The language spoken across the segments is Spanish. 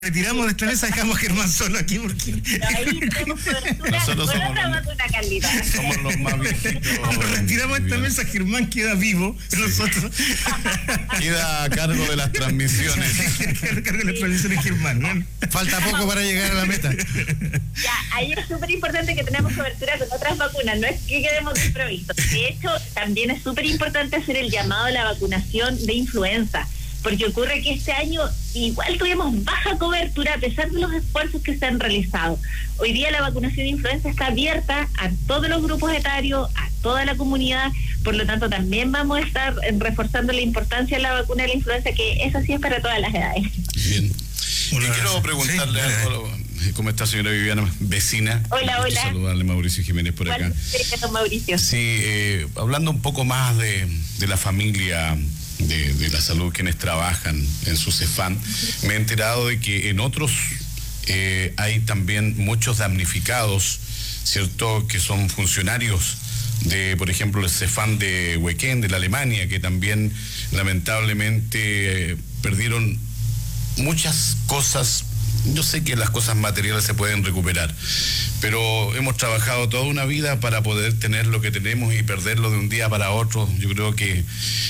Retiramos de esta mesa, dejamos a Germán solo aquí porque... Ahí tenemos cobertura. Nosotros somos la vacuna, Carlita. Somos los más viejitos. Retiramos esta mesa, Germán queda vivo, sí. Nosotros... Queda a cargo de las transmisiones. Queda a cargo de las transmisiones, Germán, ¿no? Falta poco para llegar a la meta. Ya, ahí es súper importante que tenemos cobertura con otras vacunas, no es que quedemos desprovistos. De hecho, también es súper importante hacer el llamado a la vacunación de influenza, porque ocurre que este año igual tuvimos baja cobertura a pesar de los esfuerzos que se han realizado. Hoy día la vacunación de influenza está abierta a todos los grupos etarios, a toda la comunidad, por lo tanto también vamos a estar reforzando la importancia de la vacuna de la influenza, que esa sí es para todas las edades. Bien. Quiero preguntarle algo. ¿Cómo está, señora Viviana, vecina? Hola, hola. Saludarle, Mauricio Jiménez por acá. Mauricio. Sí, hablando un poco más de la familia de la salud, quienes trabajan en su CEFAM, me he enterado de que en otros hay también muchos damnificados, ¿cierto?, que son funcionarios de, por ejemplo, el CEFAM de Huequén, de la Alemania, que también lamentablemente perdieron muchas cosas. Yo sé que las cosas materiales se pueden recuperar, pero hemos trabajado toda una vida para poder tener lo que tenemos y perderlo de un día para otro. Yo creo que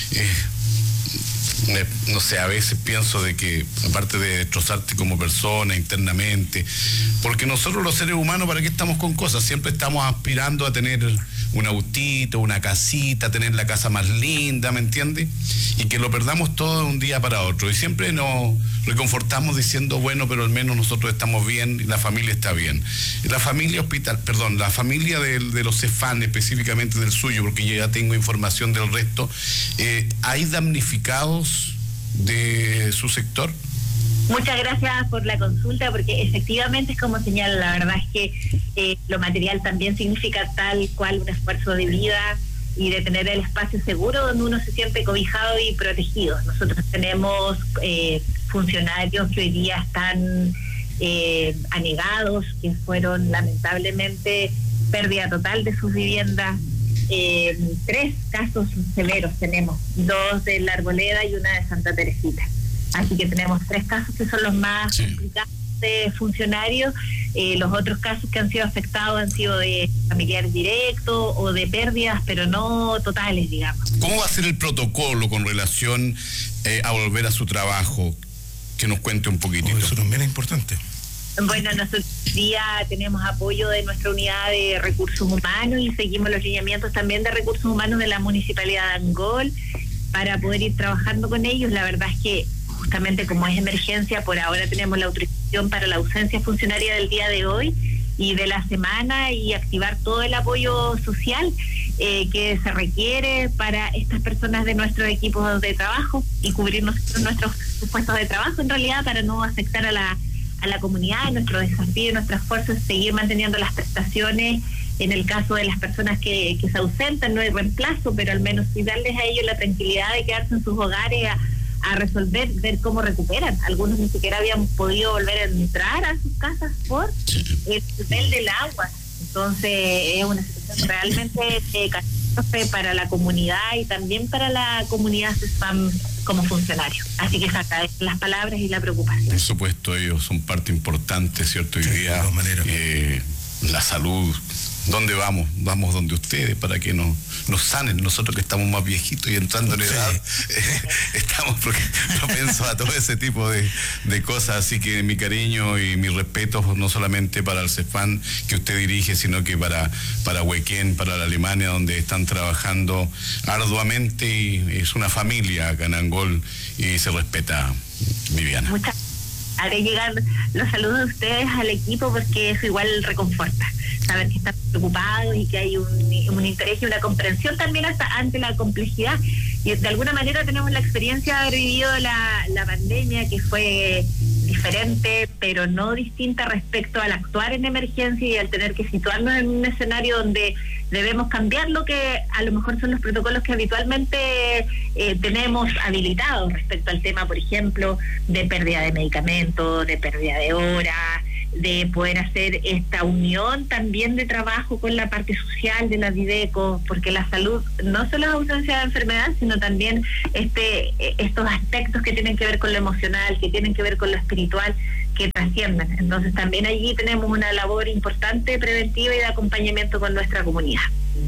no sé, a veces pienso de que, aparte de destrozarte como persona internamente, porque nosotros los seres humanos, ¿para qué estamos con cosas? Siempre estamos aspirando a tener un autito, una casita, tener la casa más linda, ¿me entiendes? Y que lo perdamos todo de un día para otro. Y siempre nos reconfortamos diciendo, bueno, pero al menos nosotros estamos bien y la familia está bien. La familia la familia de los CEFAM, específicamente del suyo, porque yo ya tengo información del resto, ¿hay damnificados de su sector? Muchas gracias por la consulta, porque efectivamente es como señala, la verdad es que lo material también significa tal cual un esfuerzo de vida y de tener el espacio seguro donde uno se siente cobijado y protegido. Nosotros tenemos funcionarios que hoy día están anegados, que fueron lamentablemente pérdida total de sus viviendas. 3 casos severos tenemos, 2 de La Arboleda y 1 de Santa Teresita. Así que tenemos 3 casos que son los más complicados de funcionarios. Los otros casos que han sido afectados han sido de familiares directos o de pérdidas, pero no totales, digamos. ¿Cómo va a ser el protocolo con relación a volver a su trabajo? Que nos cuente un poquitito. Eso también es importante. Bueno, nosotros día tenemos apoyo de nuestra unidad de recursos humanos y seguimos los lineamientos también de recursos humanos de la Municipalidad de Angol para poder ir trabajando con ellos. La verdad es que justamente como es emergencia, por ahora tenemos la autorización para la ausencia funcionaria del día de hoy y de la semana, y activar todo el apoyo social que se requiere para estas personas de nuestros equipos de trabajo y cubrir nuestros puestos de trabajo, en realidad, para no afectar a la comunidad. Nuestro desafío y nuestro esfuerzo es seguir manteniendo las prestaciones. En el caso de las personas que se ausentan, no hay reemplazo, pero al menos sí darles a ellos la tranquilidad de quedarse en sus hogares a resolver, ver cómo recuperan. Algunos ni siquiera habían podido volver a entrar a sus casas por el nivel del agua. Entonces es una situación realmente catástrofe para la comunidad y también para la comunidad CEFAM como funcionario. Así que saca las palabras y la preocupación. Por supuesto, ellos son parte importante, ¿cierto? Hoy día, de todas maneras. La salud. ¿Dónde vamos? Vamos donde ustedes para que nos sanen. Nosotros que estamos más viejitos y entrando en edad, estamos propensos a todo ese tipo de cosas. Así que mi cariño y mi respeto, no solamente para el CEFAM que usted dirige, sino que para Huequén, para la Alemania, donde están trabajando arduamente, y es una familia acá en Angol y se respeta, Viviana. Haré llegar los saludos de ustedes al equipo, porque eso igual reconforta, saber que están preocupados y que hay un interés y una comprensión también hasta ante la complejidad. Y de alguna manera tenemos la experiencia de haber vivido la pandemia, que fue diferente, pero no distinta respecto al actuar en emergencia y al tener que situarnos en un escenario donde debemos cambiar lo que a lo mejor son los protocolos que habitualmente tenemos habilitados respecto al tema, por ejemplo, de pérdida de medicamentos, de pérdida de horas, de poder hacer esta unión también de trabajo con la parte social de la Videco, porque la salud no solo es ausencia de enfermedad, sino también estos aspectos que tienen que ver con lo emocional, que tienen que ver con lo espiritual, que trasciendan. Entonces también allí tenemos una labor importante preventiva y de acompañamiento con nuestra comunidad.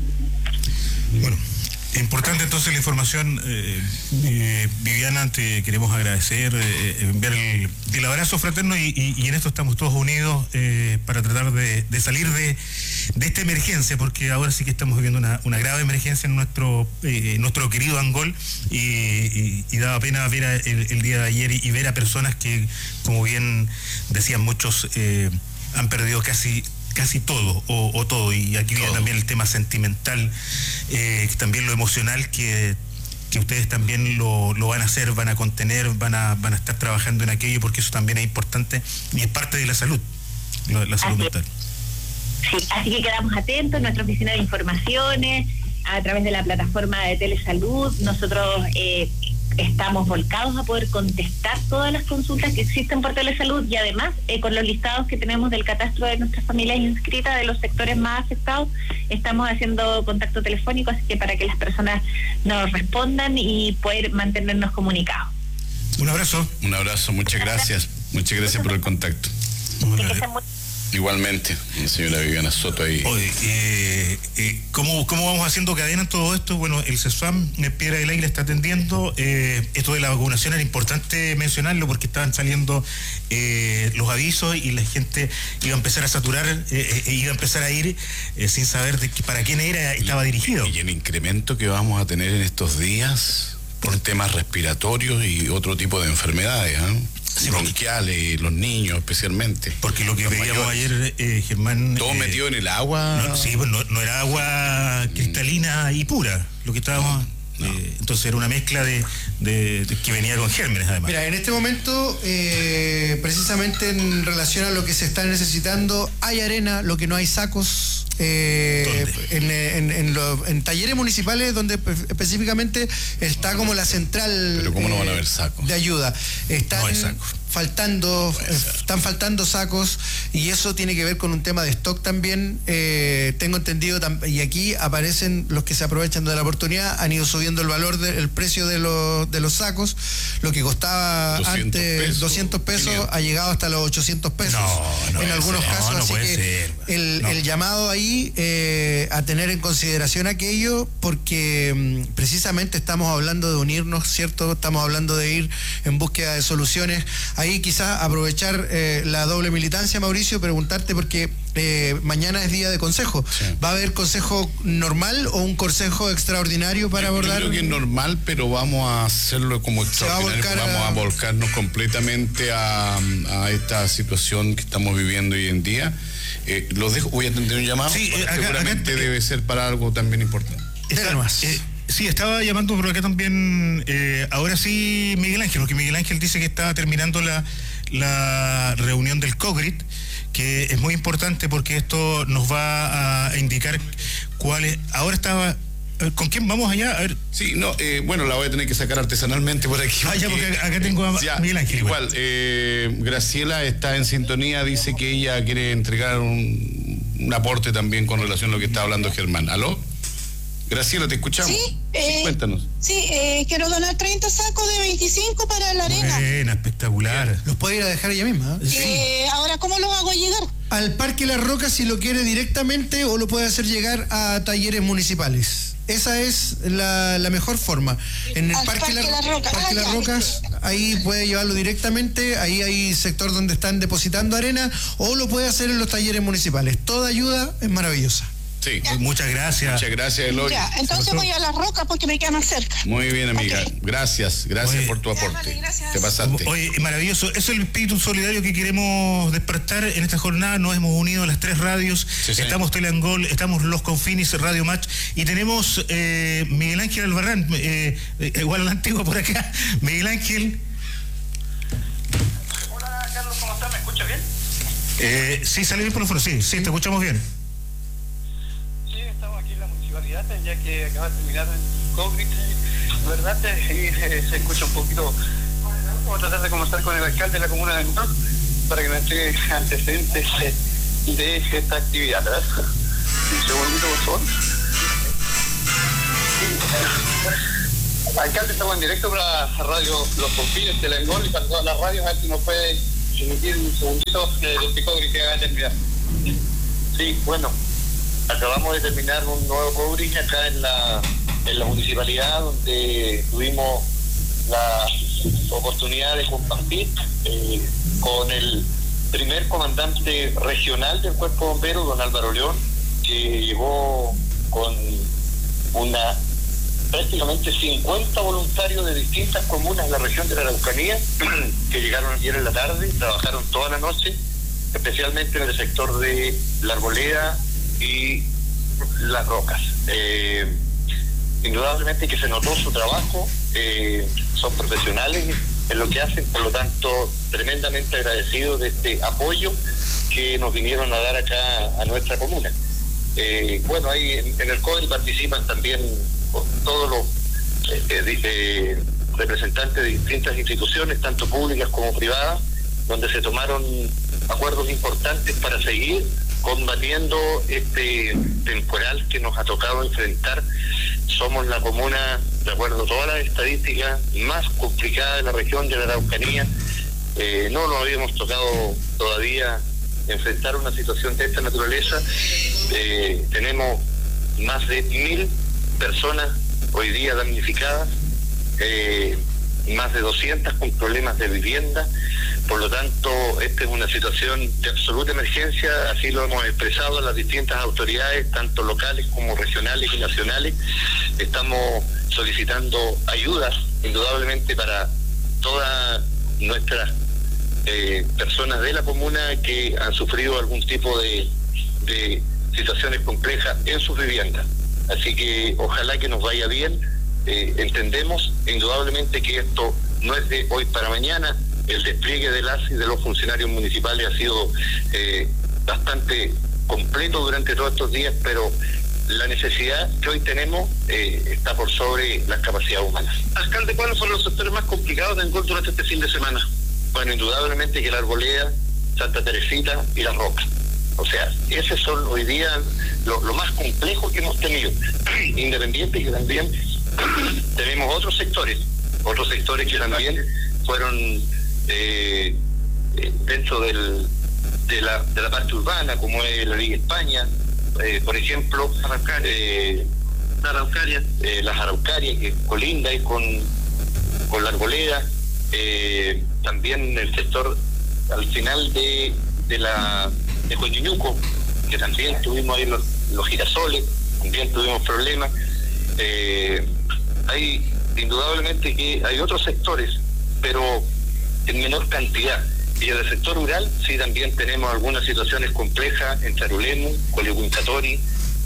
Bueno, importante entonces la información. Viviana, te queremos agradecer, enviar el abrazo fraterno y en esto estamos todos unidos para tratar de salir de esta emergencia, porque ahora sí que estamos viviendo una grave emergencia en nuestro querido Angol y daba pena ver el día de ayer y ver a personas que, como bien decían muchos, han perdido casi todo o todo, y aquí viene también el tema sentimental, también lo emocional que ustedes también lo van a hacer, van a contener, van a estar trabajando en aquello, porque eso también es importante y es parte de la salud mental. Sí, así que quedamos atentos en nuestra oficina de informaciones, a través de la plataforma de Telesalud. Nosotros estamos volcados a poder contestar todas las consultas que existen por Telesalud, y además con los listados que tenemos del catastro de nuestras familias inscritas de los sectores más afectados, estamos haciendo contacto telefónico, así que para que las personas nos respondan y poder mantenernos comunicados. Un abrazo, muchas gracias por el contacto. Igualmente, señora Viviana Soto ahí. Oye, ¿cómo vamos haciendo cadena en todo esto? Bueno, el CESFAM, Piedra del Águila, está atendiendo. Esto de la vacunación era importante mencionarlo, porque estaban saliendo los avisos y la gente iba a empezar a saturar, iba a empezar a ir sin saber para quién estaba dirigido. Y el incremento que vamos a tener en estos días por temas respiratorios y otro tipo de enfermedades, sí, bronquiales, los niños especialmente. Porque lo que veíamos ayer, Germán... Todo metido en el agua. No era agua cristalina y pura, lo que estábamos... entonces era una mezcla de que venía con gérmenes, además. Mira, en este momento, precisamente en relación a lo que se está necesitando, hay arena, lo que no hay sacos. En talleres municipales donde específicamente está como la central. Pero ¿cómo no van a haber sacos de ayuda? Están faltando sacos, y eso tiene que ver con un tema de stock también. Tengo entendido, y aquí aparecen los que se aprovechan de la oportunidad, han ido subiendo el precio de los sacos. Lo que costaba antes 200 pesos ha llegado hasta los 800 pesos en algunos casos, así que el llamado ahí a tener en consideración aquello, porque precisamente estamos hablando de unirnos, ¿cierto? Estamos hablando de ir en búsqueda de soluciones. Ahí quizás aprovechar la doble militancia, Mauricio, preguntarte, porque mañana es día de consejo. Sí. ¿Va a haber consejo normal o un consejo extraordinario para abordar? Yo creo que es normal, pero vamos a hacerlo como extraordinario. Vamos a volcarnos completamente a esta situación que estamos viviendo hoy en día. Los dejo, voy a atender un llamado. Sí, seguramente debe ser para algo también importante. Sí, estaba llamando por acá también, ahora sí, Miguel Ángel, porque Miguel Ángel dice que estaba terminando la reunión del COGRIT, que es muy importante porque esto nos va a indicar cuál es. Ahora estaba... ¿Con quién vamos allá? A ver. Sí, bueno, la voy a tener que sacar artesanalmente por aquí. Porque acá tengo a Miguel Ángel. Igual, Graciela está en sintonía, dice que ella quiere entregar un aporte también con relación a lo que está hablando Germán. ¿Aló? Graciela, te escuchamos. Sí, cuéntanos. Sí, quiero donar 30 sacos de 25 para la arena. Buena, espectacular. Los puede ir a dejar ella misma. Sí. Ahora, ¿cómo los hago llegar? Al Parque Las Rocas, si lo quiere directamente, o lo puede hacer llegar a talleres municipales. Esa es la mejor forma. En el Parque Las Rocas, ahí puede llevarlo directamente. Ahí hay sector donde están depositando arena, o lo puede hacer en los talleres municipales. Toda ayuda es maravillosa. Sí. Muchas gracias. Muchas gracias, Eloy. Ya, entonces voy a Las Rocas porque me queda más cerca. Muy bien, amiga. Okay. Gracias por tu aporte. Vale, gracias. Te pasaste. Oye, maravilloso. Eso es el espíritu solidario que queremos despertar en esta jornada. Nos hemos unido a las 3 radios. Sí, estamos Teleangol, estamos Los Confines, Radio Match, y tenemos Miguel Ángel Albarrán, igual a la antigua por acá. Miguel Ángel. Hola, Carlos, ¿cómo estás? ¿Me escuchas bien? Sí, sale bien por los foros. Sí, te escuchamos bien. Ya que acaba de terminar el COGRIT, ¿verdad? Y se escucha un poquito. Vamos a tratar de conversar con el alcalde de la comuna de Angol para que nos entregue antecedentes de esta actividad, ¿verdad? Un segundito, por favor. Alcalde, estamos en directo para Radio Los Confines de Angol y para todas las radios, a ver si nos puede Si me piden un segundito, el Picogri que va a terminar. Sí, bueno, acabamos de terminar un nuevo coverage acá en la municipalidad, donde tuvimos la oportunidad de compartir con el primer comandante regional del Cuerpo de Bomberos, don Álvaro León, que llegó con prácticamente 50 voluntarios de distintas comunas de la región de la Araucanía, que llegaron ayer en la tarde, trabajaron toda la noche, especialmente en el sector de La Arboleda y Las Rocas. Indudablemente que se notó su trabajo, son profesionales en lo que hacen, por lo tanto, tremendamente agradecidos de este apoyo que nos vinieron a dar acá a nuestra comuna. Bueno, ahí en el CODEL participan también todos los representantes de distintas instituciones, tanto públicas como privadas, donde se tomaron acuerdos importantes para seguir combatiendo este temporal que nos ha tocado enfrentar. Somos la comuna, de acuerdo a todas las estadísticas, más complicada de la región de la Araucanía. No nos habíamos tocado todavía enfrentar una situación de esta naturaleza. Tenemos más de 1.000 personas hoy día damnificadas, más de 200 con problemas de vivienda. Por lo tanto, esta es una situación de absoluta emergencia, así lo hemos expresado a las distintas autoridades, tanto locales como regionales y nacionales. Estamos solicitando ayudas, indudablemente, para todas nuestras personas de la comuna que han sufrido algún tipo de situaciones complejas en sus viviendas. Así que ojalá que nos vaya bien. Entendemos indudablemente que esto no es de hoy para mañana. El despliegue de las y de los funcionarios municipales ha sido bastante completo durante todos estos días, pero la necesidad que hoy tenemos está por sobre las capacidades humanas. Alcalde, ¿cuáles fueron los sectores más complicados de Angol durante este fin de semana? Bueno, indudablemente que La Arboleda, Santa Teresita y Las Rocas. O sea, esos son hoy día lo más complejo que hemos tenido. Independiente que también tenemos otros sectores que también fueron dentro de la parte urbana, como es la Liga España, por ejemplo, las Araucarias, que colinda y con La Arboleda, también el sector al final de Coñuñuco, que también tuvimos ahí los girasoles, también tuvimos problemas. Hay indudablemente que hay otros sectores, pero en menor cantidad. Y en el sector rural sí también tenemos algunas situaciones complejas en Charulemu, Colihuincatori,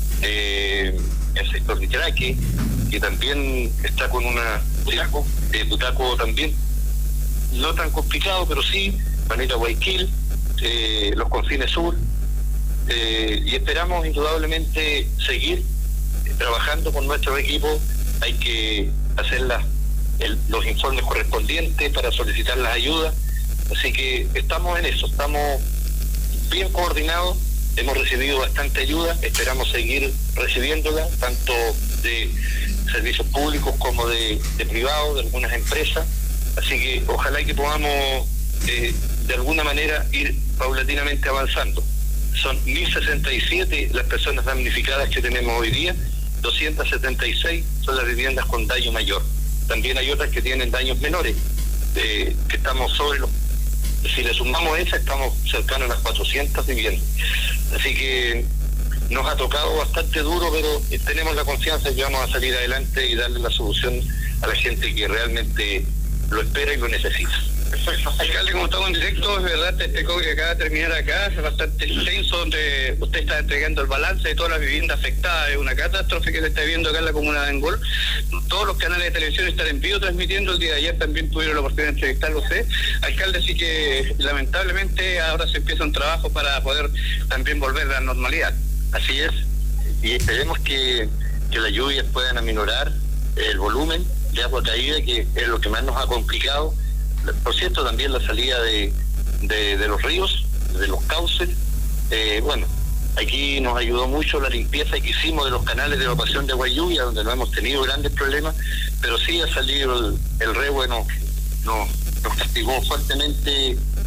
el sector de Itraque, que también está con una Butaco también no tan complicado, pero sí, Planeta Guayquil, los confines sur, y esperamos indudablemente seguir trabajando con nuestro equipo. Hay que hacer los informes correspondientes para solicitar las ayudas, así que estamos en eso, estamos bien coordinados, hemos recibido bastante ayuda, esperamos seguir recibiéndola, tanto de servicios públicos como de privados, de algunas empresas, así que ojalá que podamos de alguna manera ir paulatinamente avanzando. Son 1.067 las personas damnificadas que tenemos hoy día, 276 son las viviendas con daño mayor. También hay otras que tienen daños menores, que estamos sobre los... Si le sumamos esa, estamos cercanos a las 400 viviendas. Así que nos ha tocado bastante duro, pero tenemos la confianza de que vamos a salir adelante y darle la solución a la gente que realmente lo espera y lo necesita. Perfecto. Alcalde, como estamos en directo, es verdad, este COVID que acaba de terminar acá es bastante extenso, donde usted está entregando el balance de todas las viviendas afectadas. Es una catástrofe que se está viendo acá en la comuna de Angol. Todos los canales de televisión están en vivo transmitiendo. El día de ayer también tuvieron la oportunidad de entrevistarlo usted, alcalde, así que lamentablemente ahora se empieza un trabajo para poder también volver a la normalidad. Así es, y esperemos que las lluvias puedan aminorar el volumen de agua caída, que es lo que más nos ha complicado. Por cierto, también la salida de los ríos, de los cauces. Bueno, aquí nos ayudó mucho la limpieza que hicimos de los canales de evacuación de agua y lluvia, donde no hemos tenido grandes problemas, pero sí ha salido el Rehue, nos castigó fuertemente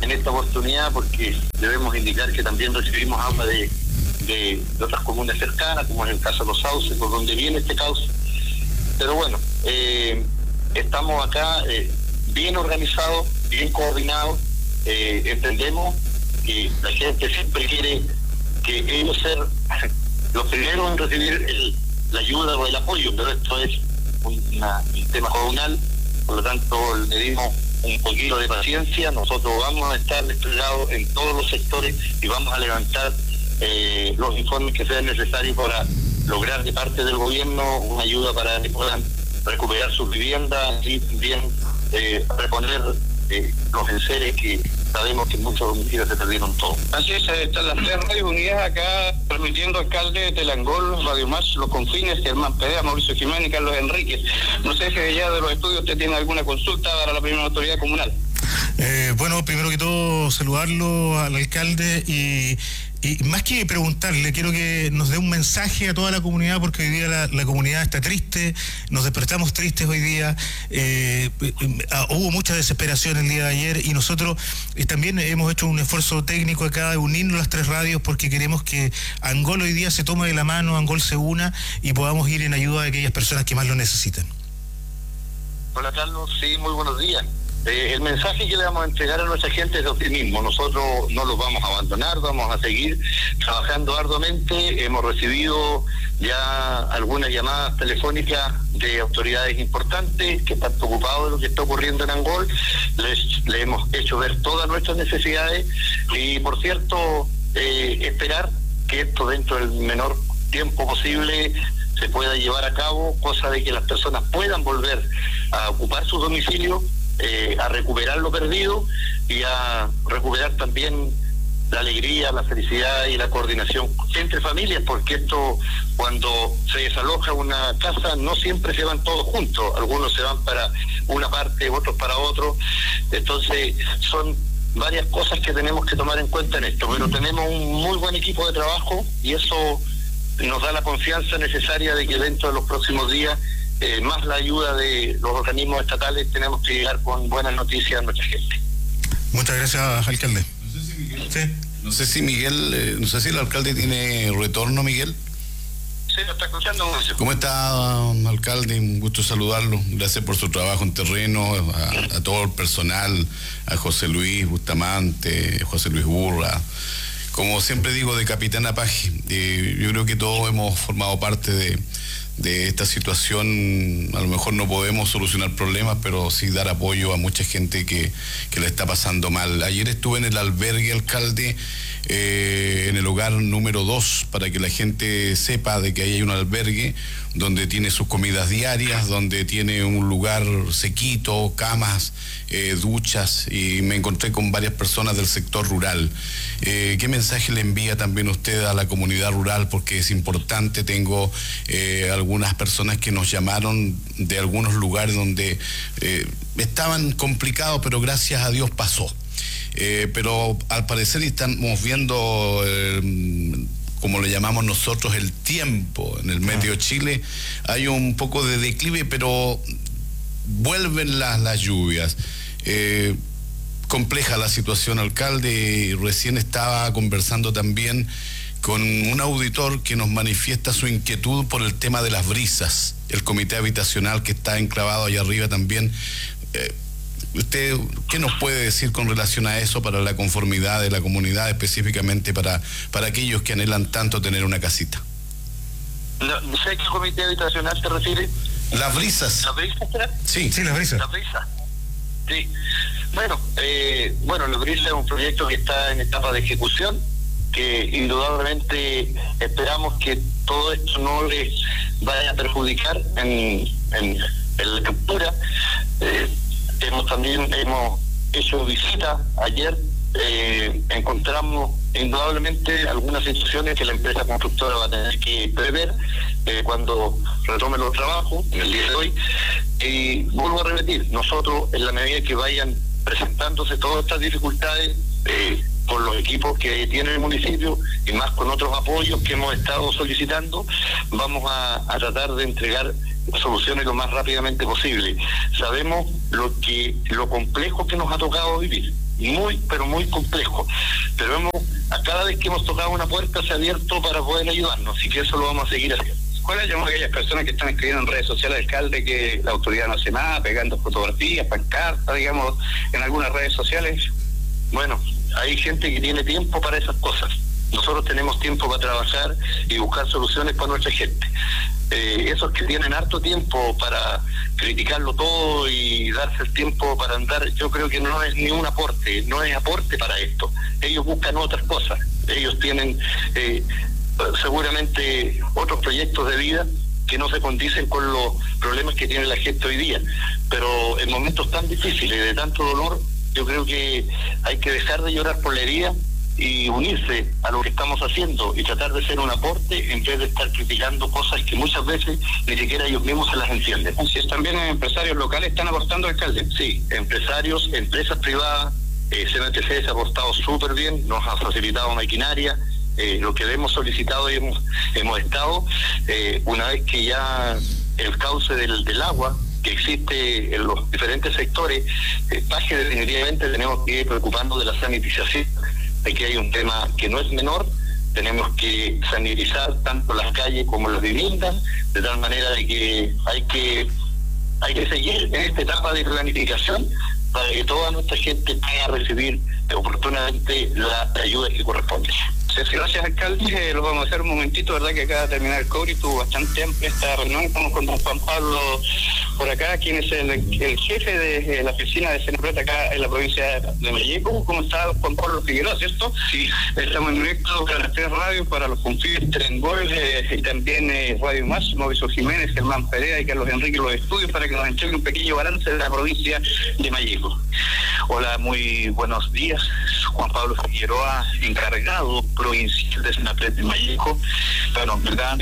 en esta oportunidad, porque debemos indicar que también recibimos agua de otras comunas cercanas, como es el caso de Los Sauces, por donde viene este cauce. Pero bueno, estamos acá bien organizados, bien coordinados. Entendemos que la gente siempre quiere que ellos ser los primeros en recibir la ayuda o el apoyo, pero esto es un tema comunal, por lo tanto le dimos un poquito de paciencia. Nosotros vamos a estar desplegados en todos los sectores y vamos a levantar los informes que sean necesarios para lograr de parte del gobierno una ayuda para que puedan recuperar sus viviendas y también reponer los enseres que sabemos que en muchos domicilios se perdieron todo. Así es, están las 3 radios unidas acá, transmitiendo alcalde de Telangol, Radio Más, Los Confines, Germán Pedea, Mauricio Jiménez y Carlos Enríquez. No sé si allá de los estudios usted tiene alguna consulta para la primera autoridad comunal. Bueno, primero que todo, saludarlo al alcalde y más que preguntarle, quiero que nos dé un mensaje a toda la comunidad, porque hoy día la comunidad está triste, nos despertamos tristes hoy día, hubo mucha desesperación el día de ayer y nosotros también hemos hecho un esfuerzo técnico acá de unirnos las 3 radios porque queremos que Angol hoy día se tome de la mano, Angol se una y podamos ir en ayuda de aquellas personas que más lo necesitan. Hola Carlos, sí, muy buenos días. El mensaje que le vamos a entregar a nuestra gente es de optimismo. Nosotros no los vamos a abandonar, vamos a seguir trabajando arduamente. Hemos recibido ya algunas llamadas telefónicas de autoridades importantes que están preocupados de lo que está ocurriendo en Angol. Le hemos hecho ver todas nuestras necesidades y, por cierto, esperar que esto dentro del menor tiempo posible se pueda llevar a cabo, cosa de que las personas puedan volver a ocupar sus domicilios, a recuperar lo perdido y a recuperar también la alegría, la felicidad y la coordinación entre familias, porque esto, cuando se desaloja una casa, no siempre se van todos juntos, algunos se van para una parte, otros para otro. Entonces son varias cosas que tenemos que tomar en cuenta en esto, pero tenemos un muy buen equipo de trabajo y eso nos da la confianza necesaria de que dentro de los próximos días, más la ayuda de los organismos estatales, tenemos que llegar con buenas noticias a nuestra gente. Muchas gracias, alcalde. No sé si Miguel, no sé si el alcalde tiene retorno, Miguel. Sí, lo está escuchando, Mauricio. ¿Cómo está, alcalde? Un gusto saludarlo. Gracias por su trabajo en terreno, a todo el personal, a José Luis Bustamante, José Luis Burra. Como siempre digo, de Capitán Apache, yo creo que todos hemos formado parte de esta situación. A lo mejor no podemos solucionar problemas, pero sí dar apoyo a mucha gente que la está pasando mal. Ayer estuve en el albergue, alcalde, en el hogar número 2, para que la gente sepa de que ahí hay un albergue donde tiene sus comidas diarias, donde tiene un lugar sequito, camas, duchas, y me encontré con varias personas del sector rural. ¿Qué mensaje le envía también usted a la comunidad rural? Porque es importante. Tengo algunas personas que nos llamaron de algunos lugares donde estaban complicados, pero gracias a Dios pasó. Pero al parecer estamos viendo, como le llamamos nosotros, el tiempo en el medio Chile. Hay un poco de declive, pero vuelven las lluvias. Compleja la situación, alcalde. Recién estaba conversando también con un auditor que nos manifiesta su inquietud por el tema de las brisas, el comité habitacional que está enclavado allá arriba también. ¿Usted qué nos puede decir con relación a eso, para la conformidad de la comunidad, específicamente para aquellos que anhelan tanto tener una casita? No sé qué comité habitacional te refieres. Las brisas. ¿Las brisas? Sí, las brisas. Las brisas. Sí. Bueno, la brisa es un proyecto que está en etapa de ejecución, que indudablemente esperamos que todo esto no les vaya a perjudicar en la estructura. Hemos hecho visita ayer, encontramos indudablemente algunas situaciones que la empresa constructora va a tener que prever cuando retome los trabajos en el día de hoy. Y vuelvo a repetir, nosotros, en la medida que vayan presentándose todas estas dificultades con los equipos que tiene el municipio y más con otros apoyos que hemos estado solicitando, vamos a tratar de entregar soluciones lo más rápidamente posible. Sabemos lo complejo que nos ha tocado vivir. muy, pero muy complejo. Pero a cada vez que hemos tocado una puerta se ha abierto para poder ayudarnos, así que eso lo vamos a seguir haciendo. ¿Cuál es a aquellas personas que están escribiendo en redes sociales, alcalde, que la autoridad no hace nada, pegando fotografías, pancartas, digamos, en algunas redes sociales? Bueno, hay gente que tiene tiempo para esas cosas. Nosotros tenemos tiempo para trabajar y buscar soluciones para nuestra gente. Esos que tienen harto tiempo para criticarlo todo y darse el tiempo para andar, yo creo que no es ni un aporte, no es aporte para esto. Ellos buscan otras cosas. Ellos tienen seguramente otros proyectos de vida que no se condicen con los problemas que tiene la gente hoy día. Pero en momentos tan difíciles, de tanto dolor, yo creo que hay que dejar de llorar por la herida y unirse a lo que estamos haciendo y tratar de ser un aporte en vez de estar criticando cosas que muchas veces ni siquiera ellos mismos se las entienden. Así es, también empresarios locales están aportando, alcalde. Sí, empresarios, empresas privadas, CNTC se ha aportado súper bien, nos ha facilitado maquinaria. Lo que hemos solicitado y hemos estado, una vez que ya el cauce del agua que existe en los diferentes sectores baje definitivamente, tenemos que ir preocupando de la sanitización. Aquí hay un tema que no es menor, tenemos que sanitizar tanto las calles como las viviendas, de tal manera de que hay que seguir en esta etapa de planificación para que toda nuestra gente pueda recibir oportunamente la ayuda que corresponde. Gracias, alcalde. Lo vamos a hacer un momentito, ¿verdad? Que acaba de terminar el COGRI, estuvo bastante amplia esta reunión. Estamos con don Juan Pablo por acá, quien es el jefe de la oficina de Senapred acá en la provincia de Malleco. ¿Cómo está don Juan Pablo Figueroa, cierto? Sí, estamos en directo para las 3 radios, para los confines, Trengol y también Radio Más, Mauricio Jiménez, Germán Perea y Carlos Enrique, los estudios, para que nos entreguen un pequeño balance de la provincia de Malleco. Hola, muy buenos días. Juan Pablo Figueroa, encargado provincial de Senapred de Malleco. Bueno, en verdad,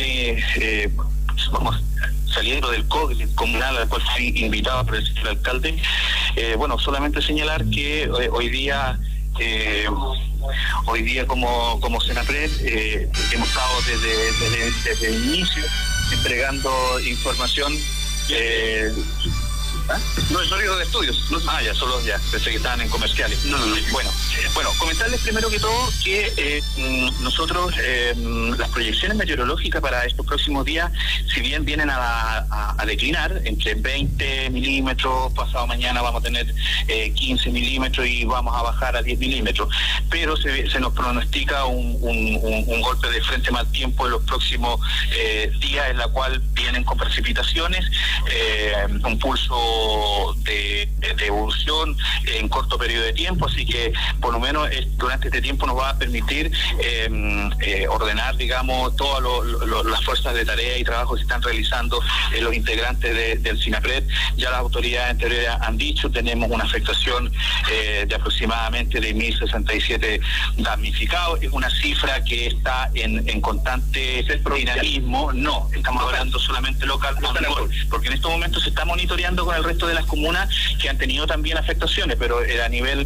vamos saliendo del COGRI comunal al cual fui invitado por el señor alcalde. Bueno, solamente señalar que hoy día como Senapred hemos estado desde el inicio entregando información. No, es horario de estudios. Ya, solo ya. Pensé que estaban en comerciales. No. Bueno, comentarles primero que todo que nosotros, las proyecciones meteorológicas para estos próximos días, si bien vienen a declinar, entre 20 milímetros, pasado mañana vamos a tener 15 milímetros y vamos a bajar a 10 milímetros, pero se nos pronostica un golpe de frente mal tiempo en los próximos días, en la cual vienen con precipitaciones, un pulso de evolución en corto periodo de tiempo, así que por lo menos durante este tiempo nos va a permitir ordenar, digamos, todas las fuerzas de tarea y trabajo que se están realizando los integrantes del Senapred. Ya las autoridades anteriores han dicho, tenemos una afectación de aproximadamente de 1.067 damnificados. Es una cifra que está en constante dinamismo. No, estamos hablando solamente local, porque en estos momentos se está monitoreando con el resto de las comunas que han tenido también afectaciones, pero a nivel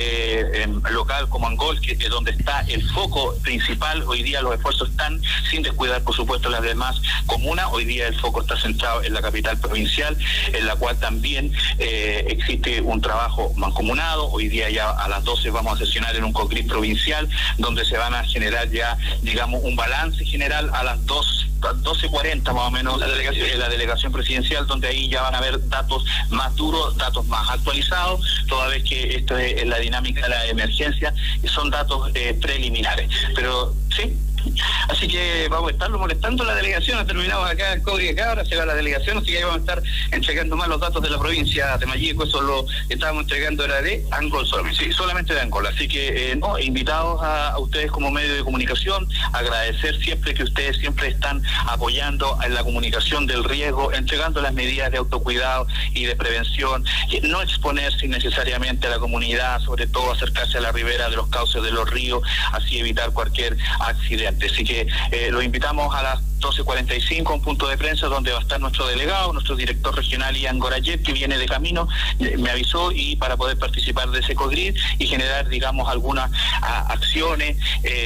local como Angol, que es donde está el foco principal, hoy día los esfuerzos están, sin descuidar por supuesto las demás comunas. Hoy día el foco está centrado en la capital provincial, en la cual también existe un trabajo mancomunado. Hoy día ya a las 12 vamos a sesionar en un COGRI provincial, donde se van a generar ya, digamos, un balance general a las 12:40 más o menos la delegación presidencial, donde ahí ya van a haber datos más duros, datos más actualizados, toda vez que esto es la dinámica de la emergencia y son datos preliminares. Pero sí, así que vamos a estarlo molestando la delegación. Terminamos acá el COGRI acá, ahora se va la delegación, así que ahí vamos a estar entregando más los datos de la provincia de Malleco. Eso lo estábamos entregando, era de Angol solamente, sí, solamente de Angol. Así que invitados a ustedes como medio de comunicación, agradecer siempre que ustedes siempre están apoyando en la comunicación del riesgo, entregando las medidas de autocuidado y de prevención, no exponerse innecesariamente a la comunidad, sobre todo acercarse a la ribera de los cauces de los ríos, así evitar cualquier accidente. Así que los invitamos a las 12:45, un punto de prensa donde va a estar nuestro delegado, nuestro director regional Ian Gorayet, que viene de camino, me avisó, y para poder participar de ese COGRID y generar, digamos, algunas acciones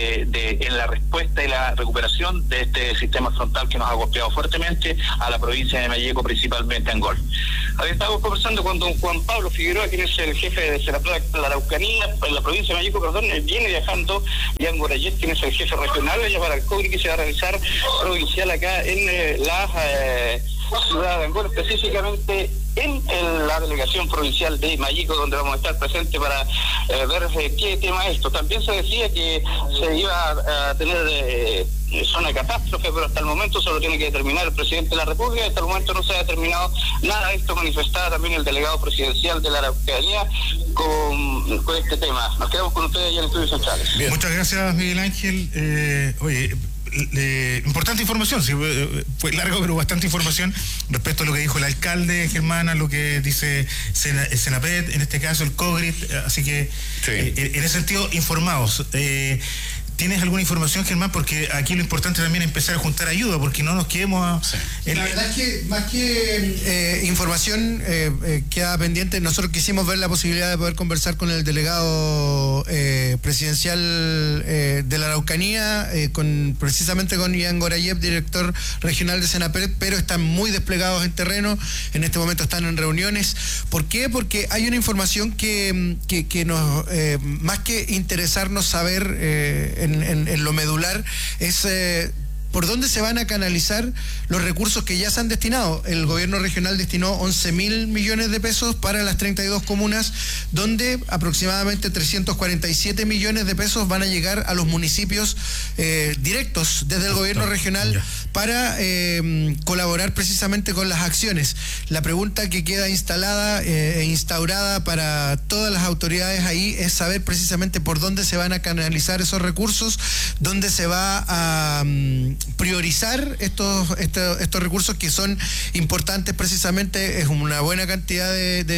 en la respuesta y la recuperación de este sistema frontal que nos ha golpeado fuertemente a la provincia de Malleco, principalmente Angol. Había estado conversando con don Juan Pablo Figueroa, quien es el jefe de Senapred de la Araucanía, en la provincia de Malleco, viene viajando Ian Gorayet, quien es el jefe regional, allá para el COGRID que se va a realizar provincial acá en la ciudad de Angol, específicamente en la delegación provincial de Malleco, donde vamos a estar presentes para ver qué tema es esto. También se decía que se iba a tener zona de catástrofe, pero hasta el momento solo tiene que determinar el presidente de la República, hasta el momento no se ha determinado nada. Esto manifestaba también el delegado presidencial de la Araucanía con este tema. Nos quedamos con ustedes allá en Estudios Centrales. Bien. Muchas gracias, Miguel Ángel. Importante información, sí, fue largo pero bastante información respecto a lo que dijo el alcalde Germán, a lo que dice Senapred, en este caso el COGRID, así que sí. En ese sentido informados. ¿Tienes alguna información, Germán? Porque aquí lo importante también es empezar a juntar ayuda, porque no nos quedemos La verdad es que más que información queda pendiente. Nosotros quisimos ver la posibilidad de poder conversar con el delegado presidencial de la Araucanía, precisamente con Ian Gorayet, director regional de Senapred, pero están muy desplegados en terreno. En este momento están en reuniones. ¿Por qué? Porque hay una información que nos, más que interesarnos saber en lo medular, es por dónde se van a canalizar los recursos que ya se han destinado. El gobierno regional destinó 11.000 millones de pesos para las 32 comunas, donde aproximadamente 347 millones de pesos van a llegar a los municipios directos desde el gobierno regional para colaborar precisamente con las acciones. La pregunta que queda instalada e instaurada para todas las autoridades ahí es saber precisamente por dónde se van a canalizar esos recursos, dónde se va a priorizar estos recursos que son importantes. Precisamente es una buena cantidad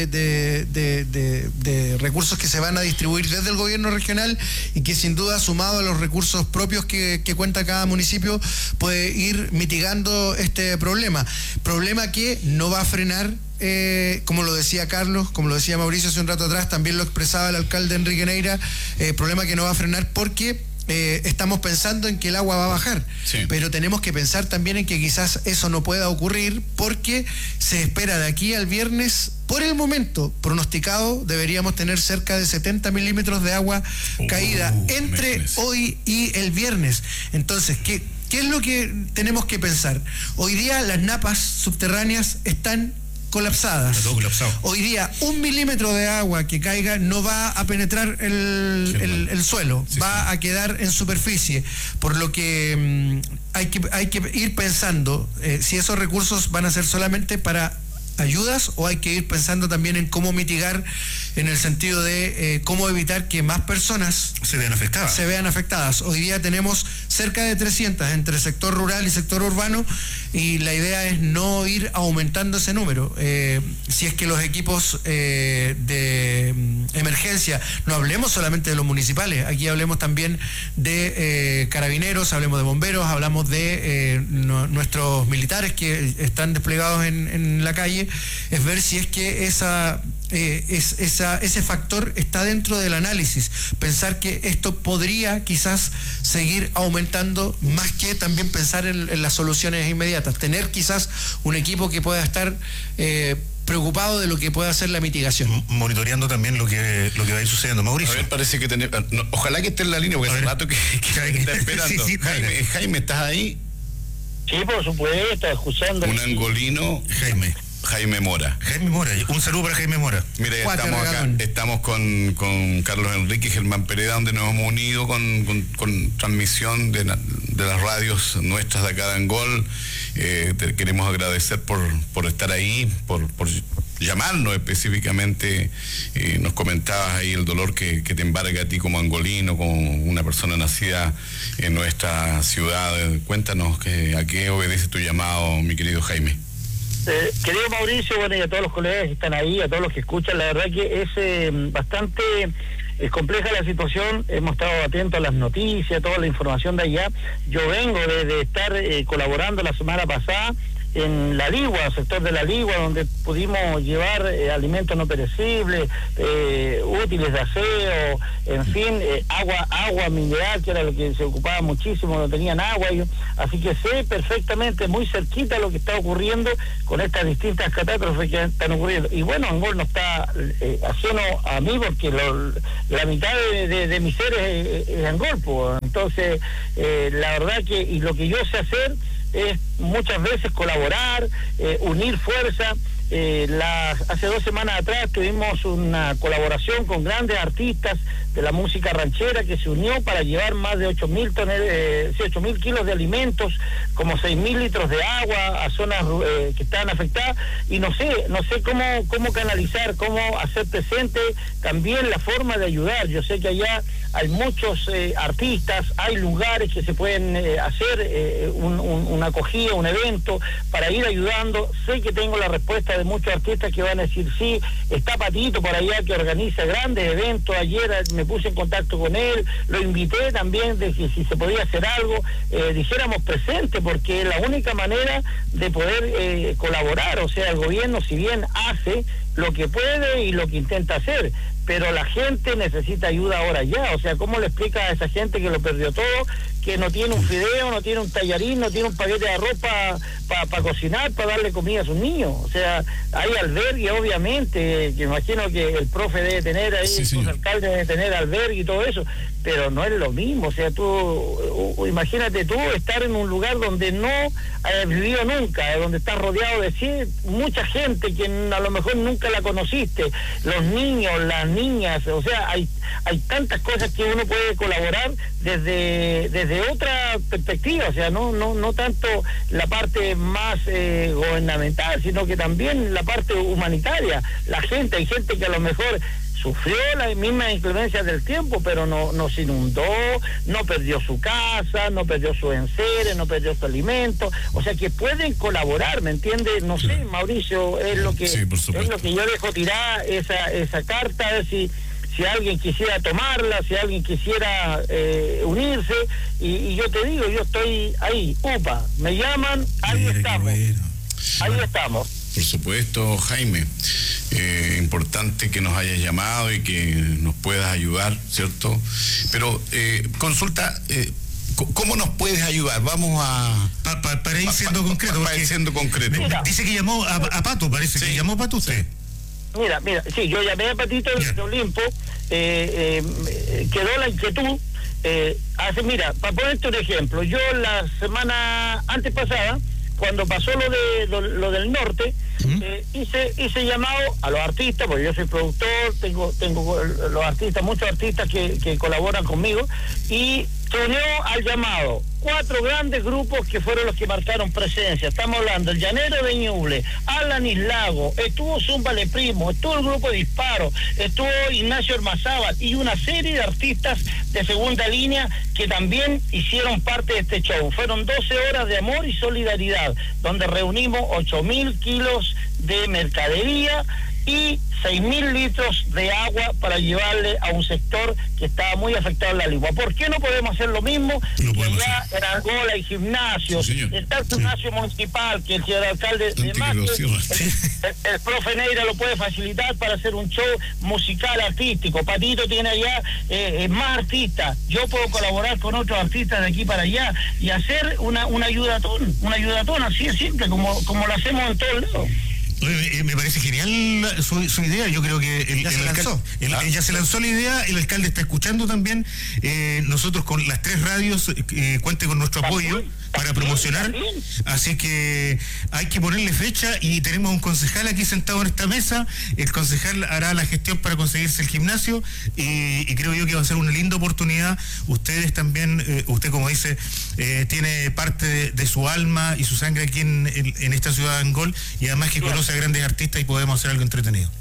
de recursos que se van a distribuir desde el gobierno regional y que sin duda, sumado a los recursos propios que cuenta cada municipio, puede ir mitigando este problema que no va a frenar. Como lo decía Carlos, como lo decía Mauricio hace un rato atrás, también lo expresaba el alcalde Enrique Neira, problema que no va a frenar porque estamos pensando en que el agua va a bajar, sí, pero tenemos que pensar también en que quizás eso no pueda ocurrir porque se espera de aquí al viernes. Por el momento pronosticado deberíamos tener cerca de 70 milímetros de agua caída entre hoy y el viernes. Entonces, ¿qué es lo que tenemos que pensar? Hoy día las napas subterráneas están colapsadas. Está todo colapsado. Hoy día 1 milímetro de agua que caiga no va a penetrar el suelo, sí, va a quedar en superficie, por lo que hay que ir pensando si esos recursos van a ser solamente para ayudas o hay que ir pensando también en cómo mitigar, en el sentido de cómo evitar que más personas se vean afectadas. Hoy día tenemos cerca de 300 entre sector rural y sector urbano y la idea es no ir aumentando ese número. Si es que los equipos de emergencia, no hablemos solamente de los municipales, aquí hablemos también de carabineros, hablemos de bomberos, hablamos de nuestros militares que están desplegados en la calle, es ver si es que ese factor está dentro del análisis, pensar que esto podría quizás seguir aumentando, más que también pensar en las soluciones inmediatas, tener quizás un equipo que pueda estar preocupado de lo que pueda hacer la mitigación. Monitoreando también lo que va a ir sucediendo. Mauricio. A ver, parece que ojalá que esté en la línea, porque hace rato que está esperando. Sí, Jaime, ¿estás ahí? Sí, por supuesto, escuchando. Un angolino. Jaime Mora. Un saludo para Jaime Mora. Mira, estamos con Carlos Enrique Germán Pereda, donde nos hemos unido con transmisión de las radios nuestras de acá de Angol. Te queremos agradecer por estar ahí, por llamarnos específicamente. Nos comentabas ahí el dolor que te embarga a ti como angolino, como una persona nacida en nuestra ciudad. Cuéntanos a qué obedece tu llamado, mi querido Jaime. Querido Mauricio, bueno, y a todos los colegas que están ahí, a todos los que escuchan, la verdad que es bastante es compleja la situación, hemos estado atentos a las noticias, toda la información de allá. Yo vengo de estar colaborando la semana pasada en La Ligua, sector de La Ligua, donde pudimos llevar alimentos no perecibles, útiles de aseo, en fin, agua mineral, que era lo que se ocupaba muchísimo, no tenían agua. Así que sé perfectamente, muy cerquita, lo que está ocurriendo con estas distintas catástrofes que están ocurriendo. Y bueno, Angol no está ajeno a mí, porque la mitad de mis seres es Angol, pues. Entonces, la verdad que, y lo que yo sé hacer es muchas veces colaborar, unir fuerza. Hace 2 semanas atrás tuvimos una colaboración con grandes artistas de la música ranchera que se unió para llevar más de 8.000 kilos de alimentos, como 6.000 litros de agua a zonas que estaban afectadas, y no sé cómo canalizar, cómo hacer presente también la forma de ayudar. Yo sé que allá hay muchos artistas, hay lugares que se pueden hacer una acogida, un evento para ir ayudando. Sé que tengo la respuesta de muchos artistas que van a decir sí. Está Patito por allá, que organiza grandes eventos. Ayer me puse en contacto con él, lo invité también de que si se podía hacer algo, dijéramos presente, porque es la única manera de poder colaborar. O sea, el gobierno, si bien hace lo que puede y lo que intenta hacer, pero la gente necesita ayuda ahora ya. O sea, ¿cómo le explica a esa gente que lo perdió todo, que no tiene un fideo, no tiene un tallarín, no tiene un paquete de arroz para cocinar, para darle comida a sus niños? O sea, hay albergue, obviamente, que imagino que el profe debe tener ahí, el alcalde debe tener albergue y todo eso, pero no es lo mismo. O sea, imagínate tú estar en un lugar donde no has vivido nunca, donde estás rodeado de mucha gente que a lo mejor nunca la conociste, los niños, las niñas. O sea, hay tantas cosas que uno puede colaborar desde otra perspectiva. O sea, no tanto la parte más gubernamental, sino que también la parte humanitaria. Hay gente que a lo mejor sufrió las mismas inclemencias del tiempo, pero no se inundó, no perdió su casa, no perdió sus enseres, no perdió su alimento. O sea, que pueden colaborar, ¿me entiendes? No sé, Mauricio, es lo que yo dejo tirar esa carta, a ver si alguien quisiera tomarla, si alguien quisiera unirse, y yo te digo, yo estoy ahí, me llaman, ahí estamos. Por supuesto, Jaime, importante que nos hayas llamado y que nos puedas ayudar, ¿cierto? Pero consulta, ¿cómo nos puedes ayudar? Vamos a... Para ir siendo concreto. Para ir siendo concreto. Dice que llamó a Pato, parece que llamó a Pato usted. Mira, sí, yo llamé a Patito de Olimpo, quedó la inquietud. Mira, para ponerte un ejemplo, yo la semana antes pasada, cuando pasó lo del norte, hice llamado a los artistas, porque yo soy productor, tengo los artistas, muchos artistas que colaboran conmigo, y se unió al llamado 4 grandes grupos que fueron los que marcaron presencia. Estamos hablando el Llanero de Ñuble, Alanis Lago, estuvo Zumba Le Primo, estuvo el grupo Disparo, estuvo Ignacio Ormazábal y una serie de artistas de segunda línea que también hicieron parte de este show. Fueron 12 horas de amor y solidaridad, donde reunimos 8.000 kilos de mercadería y 6.000 litros de agua para llevarle a un sector que estaba muy afectado en La Ligua. ¿Por qué no podemos hacer lo mismo? Ya en Angola hay gimnasios, está el gimnasio municipal, que el señor alcalde de Marte, el profe Neira lo puede facilitar para hacer un show musical artístico. Patito tiene allá más artistas. Yo puedo colaborar con otros artistas de aquí para allá y hacer una ayudatón, así de simple, como lo hacemos en todos lados. Me parece genial su idea. Yo creo que ya se lanzó la idea. El alcalde está escuchando también. Nosotros con las 3 radios cuente con nuestro apoyo para promocionar. Así que hay que ponerle fecha, y tenemos un concejal aquí sentado en esta mesa. El concejal hará la gestión para conseguirse el gimnasio, y creo yo que va a ser una linda oportunidad. Ustedes también, usted como dice, tiene parte de su alma y su sangre aquí en esta ciudad de Angol, y además que conoce a grandes artistas, y podemos hacer algo entretenido.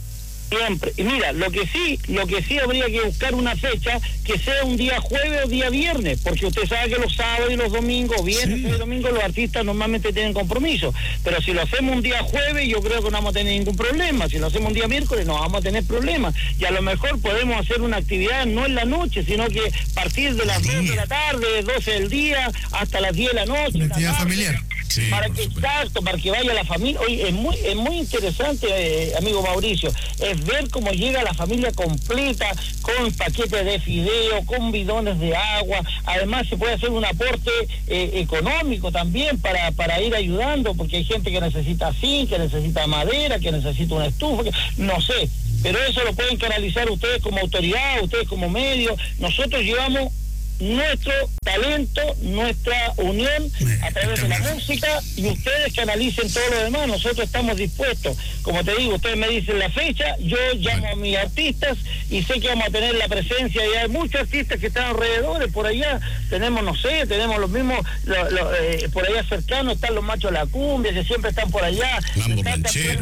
Siempre. Y mira, lo que sí habría que buscar una fecha que sea un día jueves o día viernes, porque usted sabe que los sábados y los domingos, viernes y domingos, los artistas normalmente tienen compromiso. Pero si lo hacemos un día jueves, yo creo que no vamos a tener ningún problema. Si lo hacemos un día miércoles, no vamos a tener problemas. Y a lo mejor podemos hacer una actividad no en la noche, sino que partir de las 2 de la tarde, 12 del día, hasta las 10 de la noche. Una actividad familiar. Sí, para que vaya la familia. Oye, es muy interesante, amigo Mauricio, es ver cómo llega la familia completa, con paquetes de fideo, con bidones de agua. Además se puede hacer un aporte económico también para ir ayudando, porque hay gente que necesita zinc, que necesita madera, que necesita una estufa, no sé, pero eso lo pueden canalizar ustedes como autoridad, ustedes como medio. Nosotros llevamos nuestro talento, nuestra unión a través de la música, y ustedes canalicen todo lo demás. Nosotros estamos dispuestos, como te digo, ustedes me dicen la fecha, yo llamo a mis artistas y sé que vamos a tener la presencia, y hay muchos artistas que están alrededor, por allá tenemos, no sé, tenemos los mismos por allá cercanos, están los Machos de la Cumbia, que siempre están por allá, están también,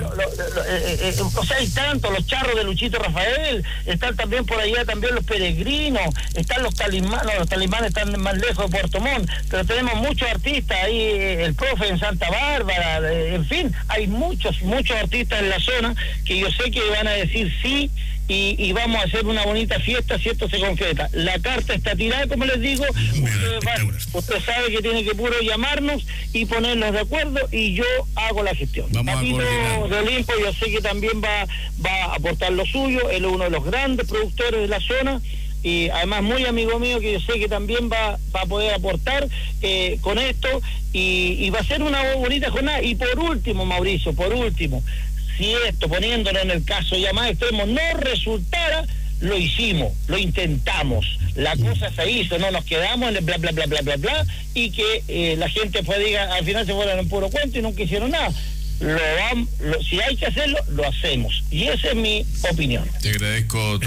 o sea, hay tantos, los Charros de Luchito Rafael, están también por allá también los Peregrinos, están los Talismanes, los Talismanes están más lejos de Puerto Montt, pero tenemos muchos artistas ahí, el Profe en Santa Bárbara, en fin, hay muchos artistas en la zona que yo sé que van a decir sí, y vamos a hacer una bonita fiesta si esto se concreta. La carta está tirada, como les digo, usted sabe que tiene que puro llamarnos y ponernos de acuerdo, y yo hago la gestión. Patito de Olimpo, yo sé que también va a aportar lo suyo, él es uno de los grandes productores de la zona, y además muy amigo mío, que yo sé que también va a poder aportar con esto, y va a ser una bonita jornada. Y por último, Mauricio, si esto, poniéndolo en el caso ya más extremo, no resultara, lo hicimos, lo intentamos, la cosa se hizo, no nos quedamos en el bla bla bla bla bla bla, y que la gente pues diga, al final se fueron en puro cuento y nunca hicieron nada. Si hay que hacerlo, lo hacemos, y esa es mi opinión. Te agradezco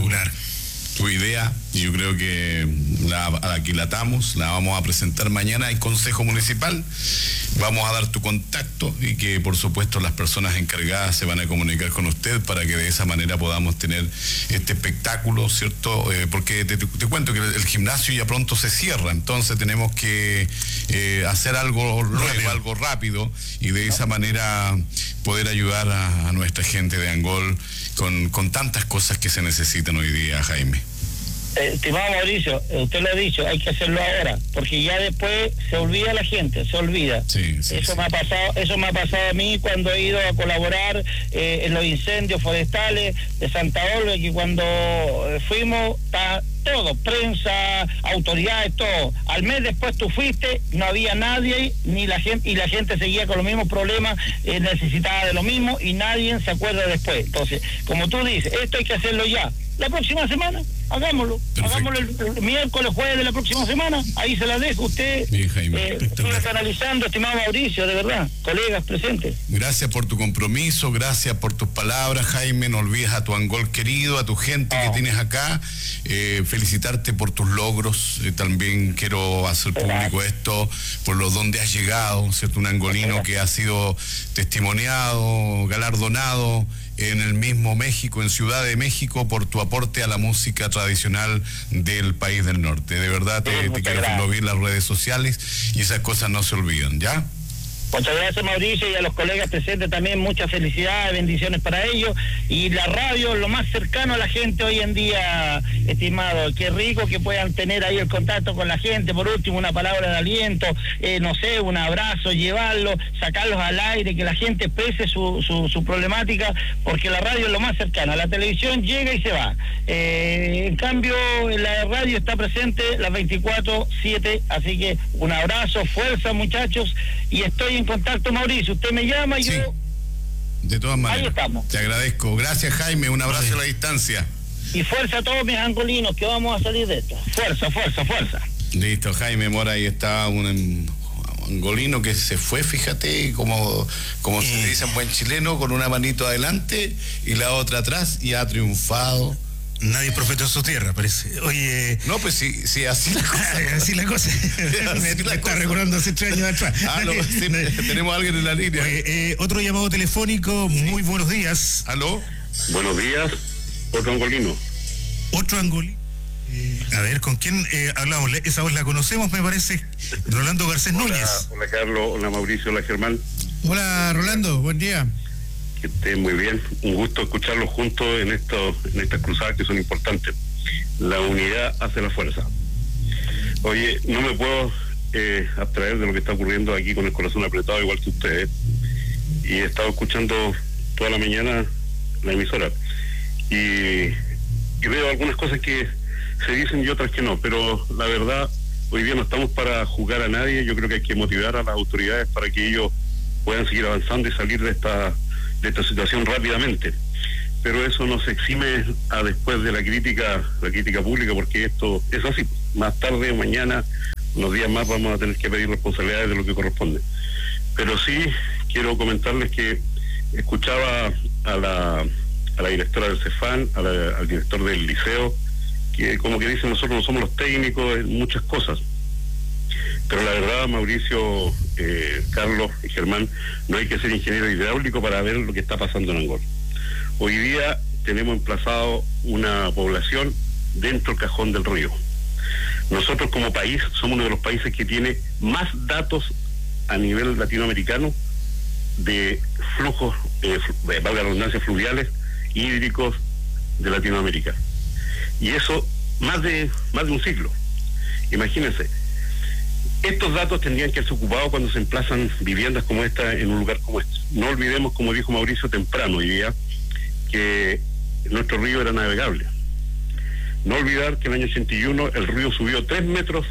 tu idea, y yo creo que la aquilatamos, la vamos a presentar mañana en Consejo Municipal, vamos a dar tu contacto, y que por supuesto las personas encargadas se van a comunicar con usted para que de esa manera podamos tener este espectáculo, ¿cierto? Porque te cuento que el gimnasio ya pronto se cierra, entonces tenemos que hacer algo nuevo, algo rápido, y de esa manera poder ayudar a nuestra gente de Angol con tantas cosas que se necesitan hoy día, Jaime. Estimado Mauricio, usted lo ha dicho, hay que hacerlo ahora, porque ya después se olvida la gente, se olvida. Eso me ha pasado a mí cuando he ido a colaborar en los incendios forestales de Santa Olga, que cuando fuimos, todo, prensa, autoridades, todo. Al mes después tú fuiste, no había nadie, ni la gente, y la gente seguía con los mismos problemas, necesitaba de lo mismo, y nadie se acuerda después. Entonces, como tú dices, esto hay que hacerlo ya. La próxima semana, hagámoslo. Perfecto. Hagámoslo el miércoles, jueves de la próxima semana. Ahí se la dejo. Usted siga canalizando, estimado Mauricio, de verdad. Colegas presentes. Gracias por tu compromiso, gracias por tus palabras, Jaime. No olvides a tu Angol querido, a tu gente que tienes acá. Felicitarte por tus logros. También quiero hacer público esto, por donde has llegado, ¿cierto? Un angolino que ha sido testimoniado, galardonado en el mismo México, en Ciudad de México, por tu aporte a la música tradicional del país del norte. De verdad te quiero aplaudir en las redes sociales, y esas cosas no se olvidan, ¿ya? Muchas gracias, Mauricio, y a los colegas presentes también muchas felicidades, bendiciones para ellos, y la radio lo más cercano a la gente hoy en día, estimado. Qué rico que puedan tener ahí el contacto con la gente. Por último, una palabra de aliento, no sé, un abrazo, llevarlos, sacarlos al aire, que la gente exprese su problemática, porque la radio es lo más cercano. La televisión llega y se va. En cambio, la radio está presente las 24/7, así que un abrazo, fuerza, muchachos, y estoy en contacto, Mauricio. Usted me llama y yo... De todas maneras. Ahí estamos. Te agradezco. Gracias, Jaime. Un abrazo a la distancia. Y fuerza a todos mis angolinos, que vamos a salir de esto. Fuerza, fuerza, fuerza. Listo, Jaime Mora. Ahí está un angolino que se fue, fíjate, como se dice en buen chileno, con una manito adelante y la otra atrás, y ha triunfado. Nadie profetó su tierra, parece. Oye... No, pues sí, así la cosa. Así la cosa. Me está recordando hace 3 años atrás. Tenemos a alguien en la línea. Oye, otro llamado telefónico. Muy buenos días. ¿Aló? Buenos días, otro angolino. Otro angolino. A ver, ¿con quién hablamos? Esa voz la conocemos, me parece. Rolando Garcés Núñez. Hola Carlos, hola Mauricio, hola Germán. Hola Rolando, buen día. Que estén muy bien. Un gusto escucharlos juntos en estas cruzadas que son importantes. La unidad hace la fuerza. Oye, no me puedo abstraer de lo que está ocurriendo aquí con el corazón apretado, igual que ustedes. Y he estado escuchando toda la mañana la emisora. Y veo algunas cosas que se dicen y otras que no. Pero la verdad, hoy día no estamos para juzgar a nadie. Yo creo que hay que motivar a las autoridades para que ellos puedan seguir avanzando y salir de esta situación rápidamente. Pero eso no se exime a después de la crítica pública, porque esto es así. Más tarde o mañana, unos días más, vamos a tener que pedir responsabilidades de lo que corresponde. Pero sí quiero comentarles que escuchaba a la directora del CEFAN, al director del liceo, que como que dicen, nosotros no somos los técnicos en muchas cosas. Pero la verdad, Mauricio, Carlos y Germán, no hay que ser ingeniero hidráulico para ver lo que está pasando en Angol. Hoy día tenemos emplazado una población dentro del cajón del río. Nosotros como país somos uno de los países que tiene más datos a nivel latinoamericano de flujos, valga la redundancia, fluviales, hídricos de Latinoamérica. Y eso más de un siglo. Imagínense. Estos datos tendrían que ser ocupados cuando se emplazan viviendas como esta en un lugar como este. No olvidemos, como dijo Mauricio temprano hoy día, que nuestro río era navegable. No olvidar que en el año 81 el río subió 3 metros,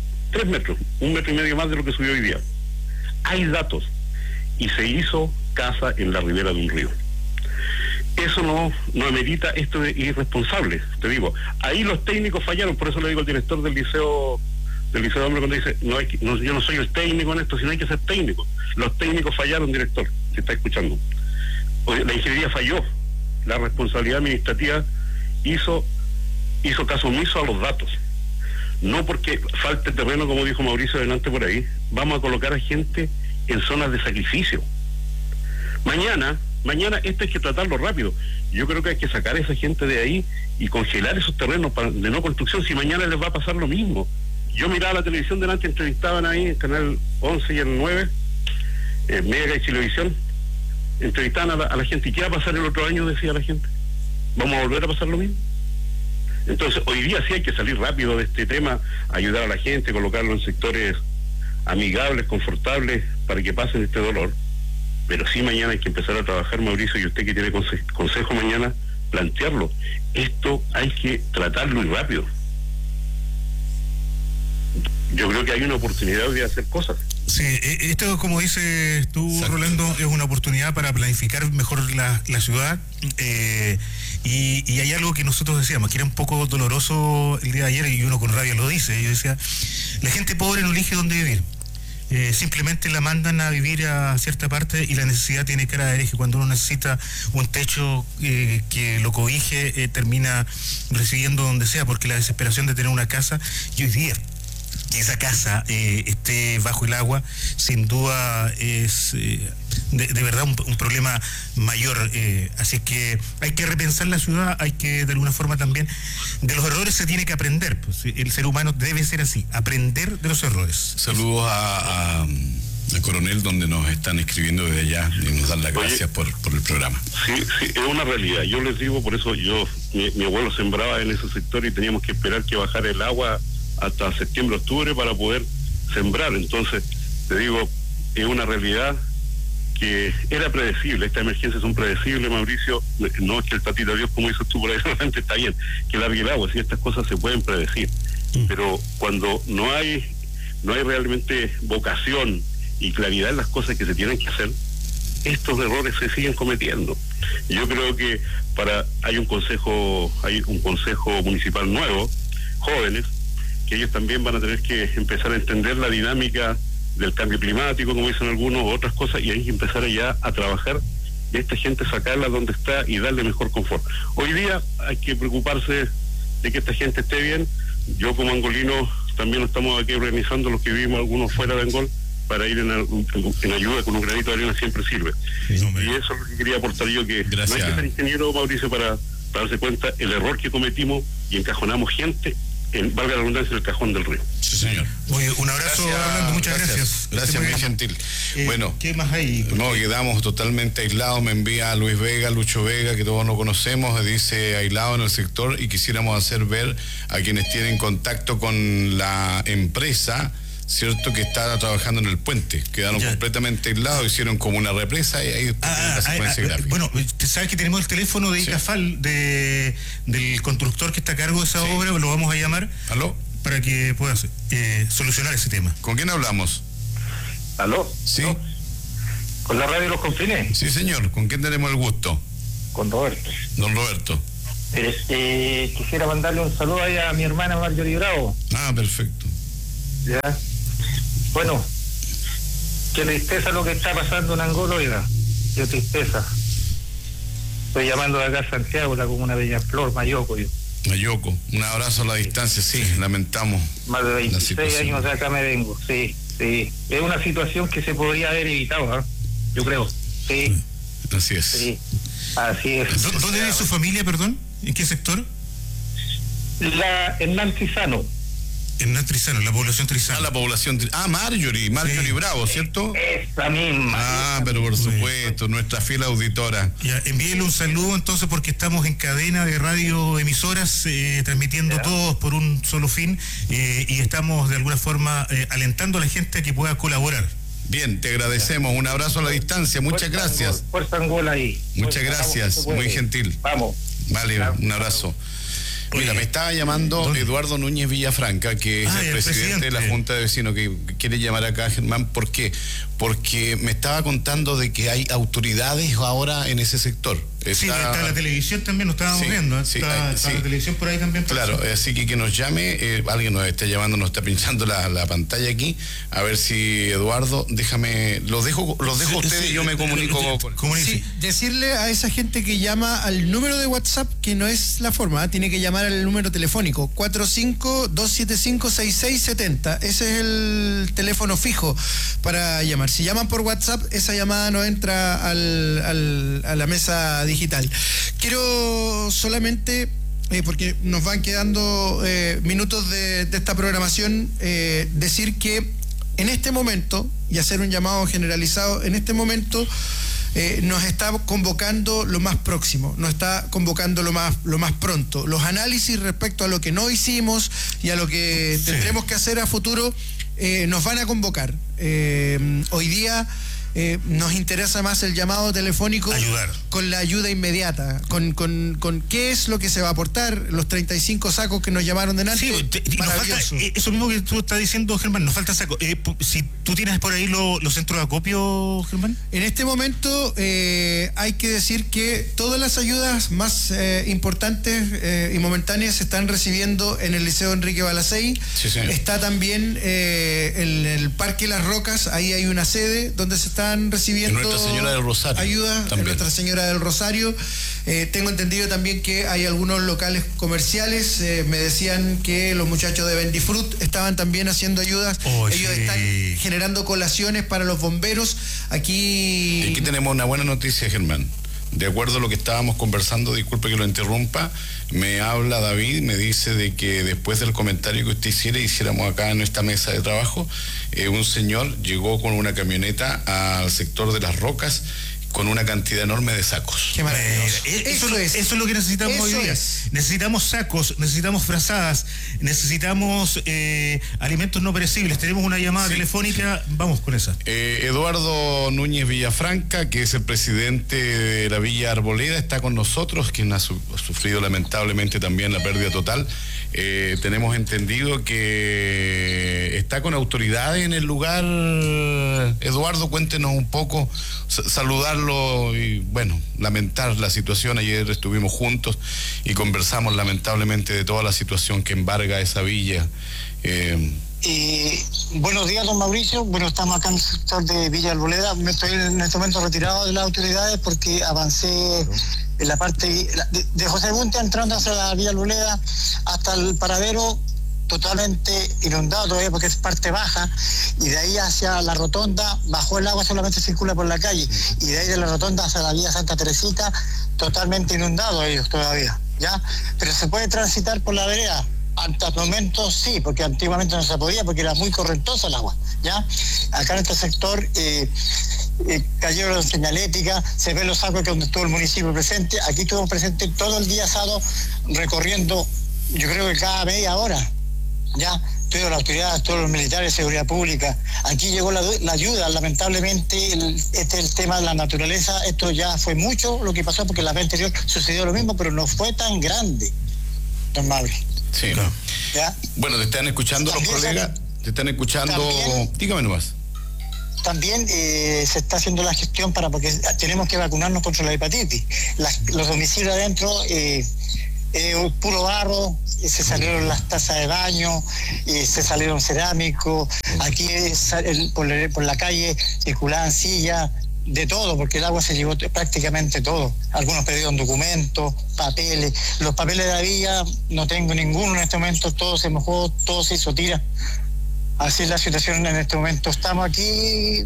1,5 metros más de lo que subió hoy día. Hay datos. Y se hizo casa en la ribera de un río. Eso no amerita esto de irresponsable, te digo. Ahí los técnicos fallaron, por eso le digo al director del liceo de Hombre cuando dice, yo no soy el técnico en esto, sino hay que ser técnico. Los técnicos fallaron, director, que está escuchando. La ingeniería falló. La responsabilidad administrativa hizo caso omiso a los datos. No porque falte terreno, como dijo Mauricio adelante por ahí, vamos a colocar a gente en zonas de sacrificio. Mañana esto hay que tratarlo rápido. Yo creo que hay que sacar a esa gente de ahí y congelar esos terrenos de no construcción, si mañana les va a pasar lo mismo. Yo miraba la televisión delante, entrevistaban ahí, el canal 11 y el 9, Mega y Chilevisión, entrevistaban a la gente. ¿Y qué va a pasar el otro año? Decía la gente. ¿Vamos a volver a pasar lo mismo? Entonces, hoy día sí hay que salir rápido de este tema, ayudar a la gente, colocarlo en sectores amigables, confortables, para que pasen este dolor. Pero sí mañana hay que empezar a trabajar, Mauricio, y usted que tiene consejo mañana, plantearlo. Esto hay que tratarlo y rápido. Yo creo que hay una oportunidad de hacer cosas. Sí, esto, como dices tú, exacto, Rolando, es una oportunidad para planificar mejor la ciudad. Y hay algo que nosotros decíamos, que era un poco doloroso el día de ayer, y uno con rabia lo dice. Yo decía, la gente pobre no elige dónde vivir. Simplemente la mandan a vivir a cierta parte y la necesidad tiene cara de hereje. Cuando uno necesita un techo que lo cobije, termina residiendo donde sea, porque la desesperación de tener una casa, y hoy día que esa casa esté bajo el agua, sin duda es de verdad un problema mayor. Así es que hay que repensar la ciudad, hay que de alguna forma también, de los errores se tiene que aprender. Pues, el ser humano debe ser así, aprender de los errores. Saludos a Coronel, donde nos están escribiendo desde allá y nos dan las gracias por el programa. Sí, es una realidad. Yo les digo, por eso mi abuelo sembraba en ese sector y teníamos que esperar que bajara el agua hasta septiembre, octubre para poder sembrar. Entonces, te digo, es una realidad que era predecible. Estas emergencias son predecibles, Mauricio. No es que el tatita Dios, como dices tú por ahí, realmente está bien, que largue el agua, si estas cosas se pueden predecir. Pero cuando no hay realmente vocación y claridad en las cosas que se tienen que hacer, estos errores se siguen cometiendo. Yo creo que hay un consejo municipal nuevo, jóvenes, que ellos también van a tener que empezar a entender la dinámica del cambio climático, como dicen algunos, otras cosas, y hay que empezar ya a trabajar de esta gente, sacarla donde está y darle mejor confort. Hoy día hay que preocuparse de que esta gente esté bien. Yo como angolino también estamos aquí organizando, los que vivimos algunos fuera de Angol, para ir en ayuda con un granito de arena siempre sirve. Y eso es lo que quería aportar yo, que Gracias. no hay que ser ingeniero, Mauricio, para darse cuenta el error que cometimos y encajonamos gente, valga la redundancia, en el cajón del río. Sí, señor. Oye, un abrazo, Orlando, muchas gracias. Gracias, muy gentil. Bueno, ¿qué más hay? no, quedamos totalmente aislados. Me envía Luis Vega, Lucho Vega, que todos no conocemos, dice aislado en el sector, y quisiéramos hacer ver a quienes tienen contacto con la empresa, cierto, que está trabajando en el puente. Quedaron completamente aislados, hicieron como una represa y ahí está la secuencia gráfica. Bueno, sabes que tenemos el teléfono de ICAFAL, del constructor que está a cargo de esa obra, lo vamos a llamar. ¿Aló? Para que pueda solucionar ese tema. ¿Con quién hablamos? ¿Aló? Sí. ¿No? ¿Con la radio Los Confines? Sí, señor. ¿Con quién tenemos el gusto? Con Roberto. Don Roberto. Quisiera mandarle un saludo ahí a mi hermana Marjorie Bravo. Ah, perfecto. ¿Ya? Bueno, qué tristeza lo que está pasando en Angola, oiga. Qué tristeza. Estoy llamando de acá a Santiago, la comuna de Peñaflor, Mayoco. Mayoco, un abrazo a la distancia, sí, lamentamos. Más de 26 años de acá me vengo, sí. Es una situación que se podría haber evitado, ¿eh? Yo creo, sí. Así es. Sí, así es. ¿Dónde vive su familia, perdón? ¿En qué sector? En Trizano. En Trizano, la población Trizano. La población. Marjorie Bravo, ¿cierto? Esa misma. Pero por supuesto, nuestra fiel auditora. Ya, envíele un saludo entonces, porque estamos en cadena de radioemisoras transmitiendo todos por un solo fin, y estamos de alguna forma alentando a la gente a que pueda colaborar. Bien, te agradecemos. Un abrazo a la distancia. Muchas gracias. Fuerza Angola ahí. Muchas gracias. Muy gentil. Vamos. Vale, un abrazo. Mira, me estaba llamando Eduardo Núñez Villafranca, que es el presidente de la Junta de Vecinos, que quiere llamar acá a Germán. ¿Por qué? Porque me estaba contando de que hay autoridades ahora en ese sector. Está la televisión también, lo estábamos viendo. Está la televisión por ahí también. Claro, así que nos llame, alguien nos está llamando, nos está pinchando la pantalla aquí, a ver si Eduardo, los dejo a ustedes y yo me comunico con... Sí, decirle a esa gente que llama al número de WhatsApp que no es la forma, tiene que llamar al número telefónico 45-275-6670. Ese es el teléfono fijo para llamar. Si llaman por WhatsApp, esa llamada no entra a la mesa digital. Quiero solamente, porque nos van quedando minutos de esta programación, decir que en este momento, y hacer un llamado generalizado, en este momento nos está convocando lo más próximo, nos está convocando lo más pronto. Los análisis respecto a lo que no hicimos y a lo que tendremos que hacer a futuro nos van a convocar. Hoy día nos interesa más el llamado telefónico, ayudar con la ayuda inmediata, con qué es lo que se va a aportar, los 35 sacos que nos llamaron de Nantes. Maravilloso. Eso mismo que tú estás diciendo, Germán, nos falta saco. Si tú tienes por ahí los centros de acopio, Germán. En este momento hay que decir que todas las ayudas más importantes y momentáneas se están recibiendo en el Liceo Enrique Balacey. Sí, está también en el Parque Las Rocas, ahí hay una sede donde se están recibiendo Nuestra Señora del Rosario, ayuda en Nuestra Señora del Rosario. Tengo entendido también que hay algunos locales comerciales, me decían que los muchachos de Bendifrut estaban también haciendo ayudas. Ellos están generando colaciones para los bomberos. Aquí tenemos una buena noticia, Germán. De acuerdo a lo que estábamos conversando, disculpe que lo interrumpa, me habla David, me dice de que después del comentario que usted hiciéramos acá en esta mesa de trabajo, un señor llegó con una camioneta al sector de Las Rocas con una cantidad enorme de sacos. Qué maravilloso. Eso es lo que necesitamos hoy día. Necesitamos sacos, necesitamos frazadas, necesitamos alimentos no perecibles. Tenemos una llamada telefónica, vamos con esa. Eduardo Núñez Villafranca, que es el presidente de la Villa Arboleda, está con nosotros, quien ha sufrido lamentablemente también la pérdida total. Tenemos entendido que está con autoridades en el lugar. Eduardo, cuéntenos un poco, saludarlo y bueno, lamentar la situación. Ayer estuvimos juntos y conversamos lamentablemente de toda la situación que embarga esa villa. Buenos días, don Mauricio. Bueno, estamos acá en el sector de Villa Arboleda. Me estoy en este momento retirado de las autoridades porque avancé en la parte de José Bunte, entrando hacia la Villa Arboleda hasta el paradero totalmente inundado todavía porque es parte baja, y de ahí hacia la rotonda bajó el agua, solamente circula por la calle, y de ahí de la rotonda hacia la vía Santa Teresita totalmente inundado ellos todavía, ¿ya? Pero se puede transitar por la vereda. Hasta el momento sí, porque antiguamente no se podía porque era muy correntosa el agua, ¿ya? Acá en este sector cayeron en señalética, se ven los sacos que donde estuvo el municipio presente. Aquí estuvimos presentes todo el día sábado recorriendo, yo creo que cada media hora, ¿ya? Todas las autoridades, todos los militares de seguridad pública. Aquí llegó la ayuda, lamentablemente este es el tema de la naturaleza, esto ya fue mucho lo que pasó porque la vez anterior sucedió lo mismo, pero no fue tan grande, don Mauri. Sí. ¿Ya? Bueno, te están escuchando los colegas, te están escuchando, dígame nomás. También se está haciendo la gestión porque tenemos que vacunarnos contra la hepatitis. Los domicilios adentro, puro barro, se salieron las tazas de baño, se salieron cerámicos, aquí por la calle circulaban sillas, de todo, porque el agua se llevó prácticamente todo. Algunos pidieron documentos, papeles. Los papeles de la villa no tengo ninguno en este momento, todo se mojó, todo se hizo tira. Así es la situación en este momento. Estamos aquí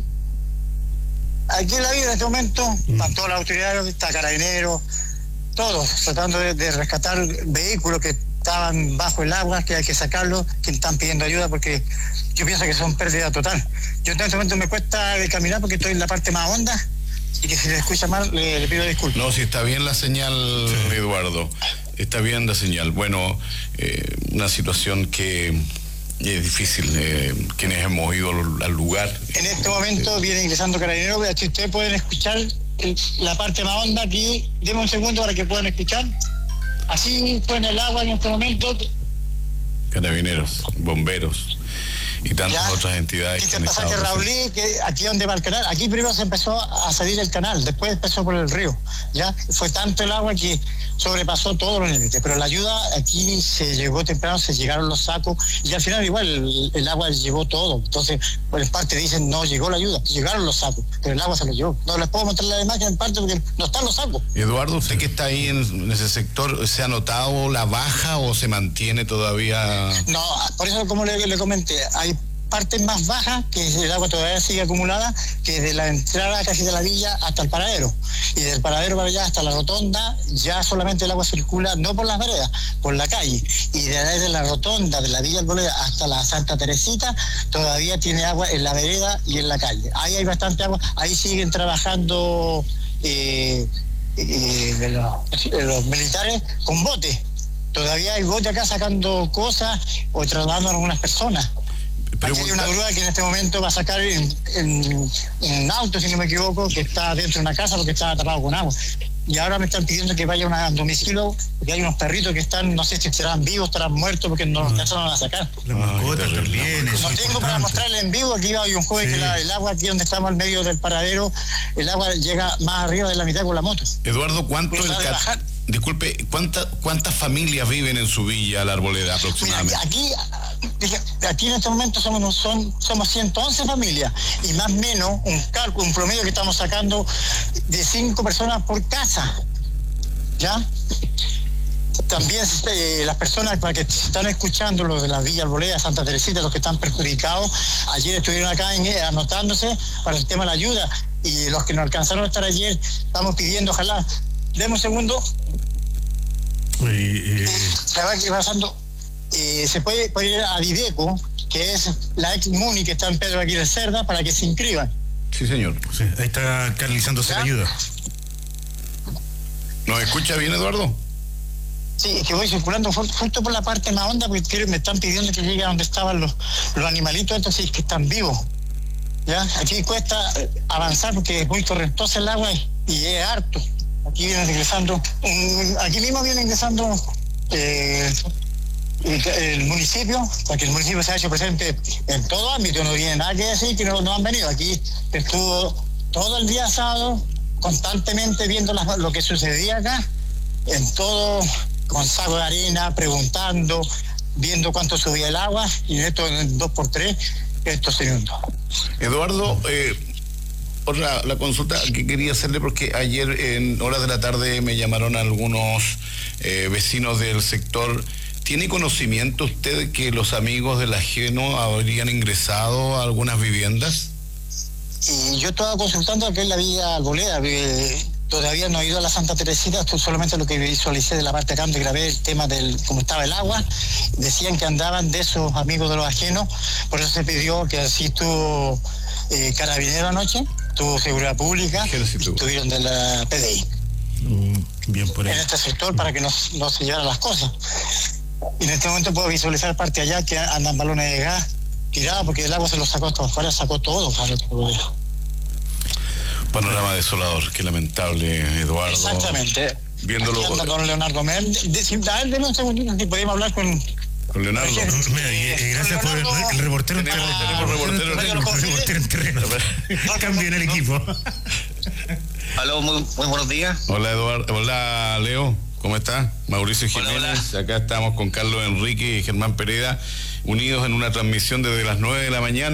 en la vida en este momento, están todas las autoridades, está Carabineros, todos tratando de rescatar vehículos que estaban bajo el agua, que hay que sacarlos, que están pidiendo ayuda porque yo pienso que son pérdida total. Yo en este momento me cuesta caminar porque estoy en la parte más honda y que si se escucha mal le pido disculpas. No, si está bien la señal, sí. Eduardo, está bien la señal. Bueno, una situación que es difícil, quienes hemos ido al lugar. En este momento viene ingresando Carabineros, si ustedes pueden escuchar la parte más honda aquí, denme un segundo para que puedan escuchar. Así fue en el agua en este momento. Carabineros, bomberos y tantas otras entidades. Este pasaje Raulí, que aquí donde va el canal, aquí primero se empezó a salir el canal, después empezó por el río, ya fue tanto el agua que sobrepasó todos los límites, pero la ayuda aquí se llegó temprano, se llegaron los sacos y al final igual el agua llevó todo. Entonces por en parte dicen no llegó la ayuda, llegaron los sacos, pero el agua se lo llevó. No les puedo mostrar la imagen en parte porque no están los sacos. Eduardo, usted que está ahí en ese sector, ¿se ha notado la baja o se mantiene todavía? No, por eso como le comenté, hay partes más bajas que el agua todavía sigue acumulada, que de la entrada casi de la villa hasta el paradero, y del paradero para allá hasta la rotonda ya solamente el agua circula no por las veredas, por la calle, y desde la rotonda de la Villa Arboleda hasta la Santa Teresita todavía tiene agua en la vereda y en la calle. Ahí hay bastante agua, ahí siguen trabajando los militares con botes. Todavía hay botes acá sacando cosas o trasladando a algunas personas. Aquí hay una grúa que en este momento va a sacar en un auto, si no me equivoco, que está dentro de una casa porque estaba tapado con agua. Y ahora me están pidiendo que vaya a un domicilio porque hay unos perritos que están, no sé si estarán vivos, estarán muertos porque no los alcanzaron a sacar. La mascota también. No tengo para mostrarle en vivo, aquí hay un joven que el agua aquí donde estamos al medio del paradero, el agua llega más arriba de la mitad con la moto. Eduardo, disculpe, ¿cuántas familias viven en su villa, La Arboleda, aproximadamente? Mira, aquí en este momento somos 111 familias y más o menos un promedio que estamos sacando de 5 personas por casa, ¿ya? También las personas para que están escuchando los de la Villa Arboleda, Santa Teresita, los que están perjudicados, ayer estuvieron acá anotándose para el tema de la ayuda, y los que no alcanzaron a estar ayer, estamos pidiendo, ojalá, deme un segundo. Se puede ir a Videco, que es la ex MUNI que está en Pedro aquí de Cerda, para que se inscriban. Sí, señor. Sí, ahí está canalizándose la ayuda. ¿Nos escucha bien, Eduardo? Sí, es que voy circulando justo por la parte más honda porque me están pidiendo que llegue a donde estaban los animalitos estos, que están vivos. ¿Ya? Aquí cuesta avanzar porque es muy correntosa el agua y es harto. Aquí viene ingresando, aquí mismo viene ingresando el municipio, porque el municipio se ha hecho presente en todo ámbito, no tiene nada que decir que no han venido. Aquí estuvo todo el día sábado constantemente viendo lo que sucedía acá, en todo, con saco de arena, preguntando, viendo cuánto subía el agua, y esto en 2x3, esto se inundó. Eduardo, la consulta que quería hacerle, porque ayer en horas de la tarde me llamaron algunos vecinos del sector ¿Tiene conocimiento usted que los amigos del ajeno habrían ingresado a algunas viviendas? Y yo estaba consultando aquí en la Villa Arboleda, todavía no he ido a la Santa Teresita, esto solamente lo que visualicé de la parte acá donde grabé el tema del cómo estaba el agua. Decían que andaban de esos amigos de los ajenos, por eso se pidió que así estuvo Carabinero anoche, tuvo Seguridad Pública, estuvieron de la PDI. Bien por ahí. En este sector para que no se llevaran las cosas. Y en este momento puedo visualizar parte allá que andan balones de gas tirados porque el agua se los sacó hasta afuera, sacó todo. Panorama desolador, qué lamentable, Eduardo. Exactamente. Viéndolo. Aquí anda don Leonardo Mer. Deme un segundito si podemos hablar con Leonardo. Gracias por el reportero en terreno. Tenemos reportero en terreno. Cambio en el equipo. Aló, muy buenos días. Hola, Eduardo. Hola, Leo. ¿Cómo está? Mauricio Jiménez. Hola. Acá estamos con Carlos Enrique y Germán Pereda, unidos en una transmisión desde las 9 de la mañana.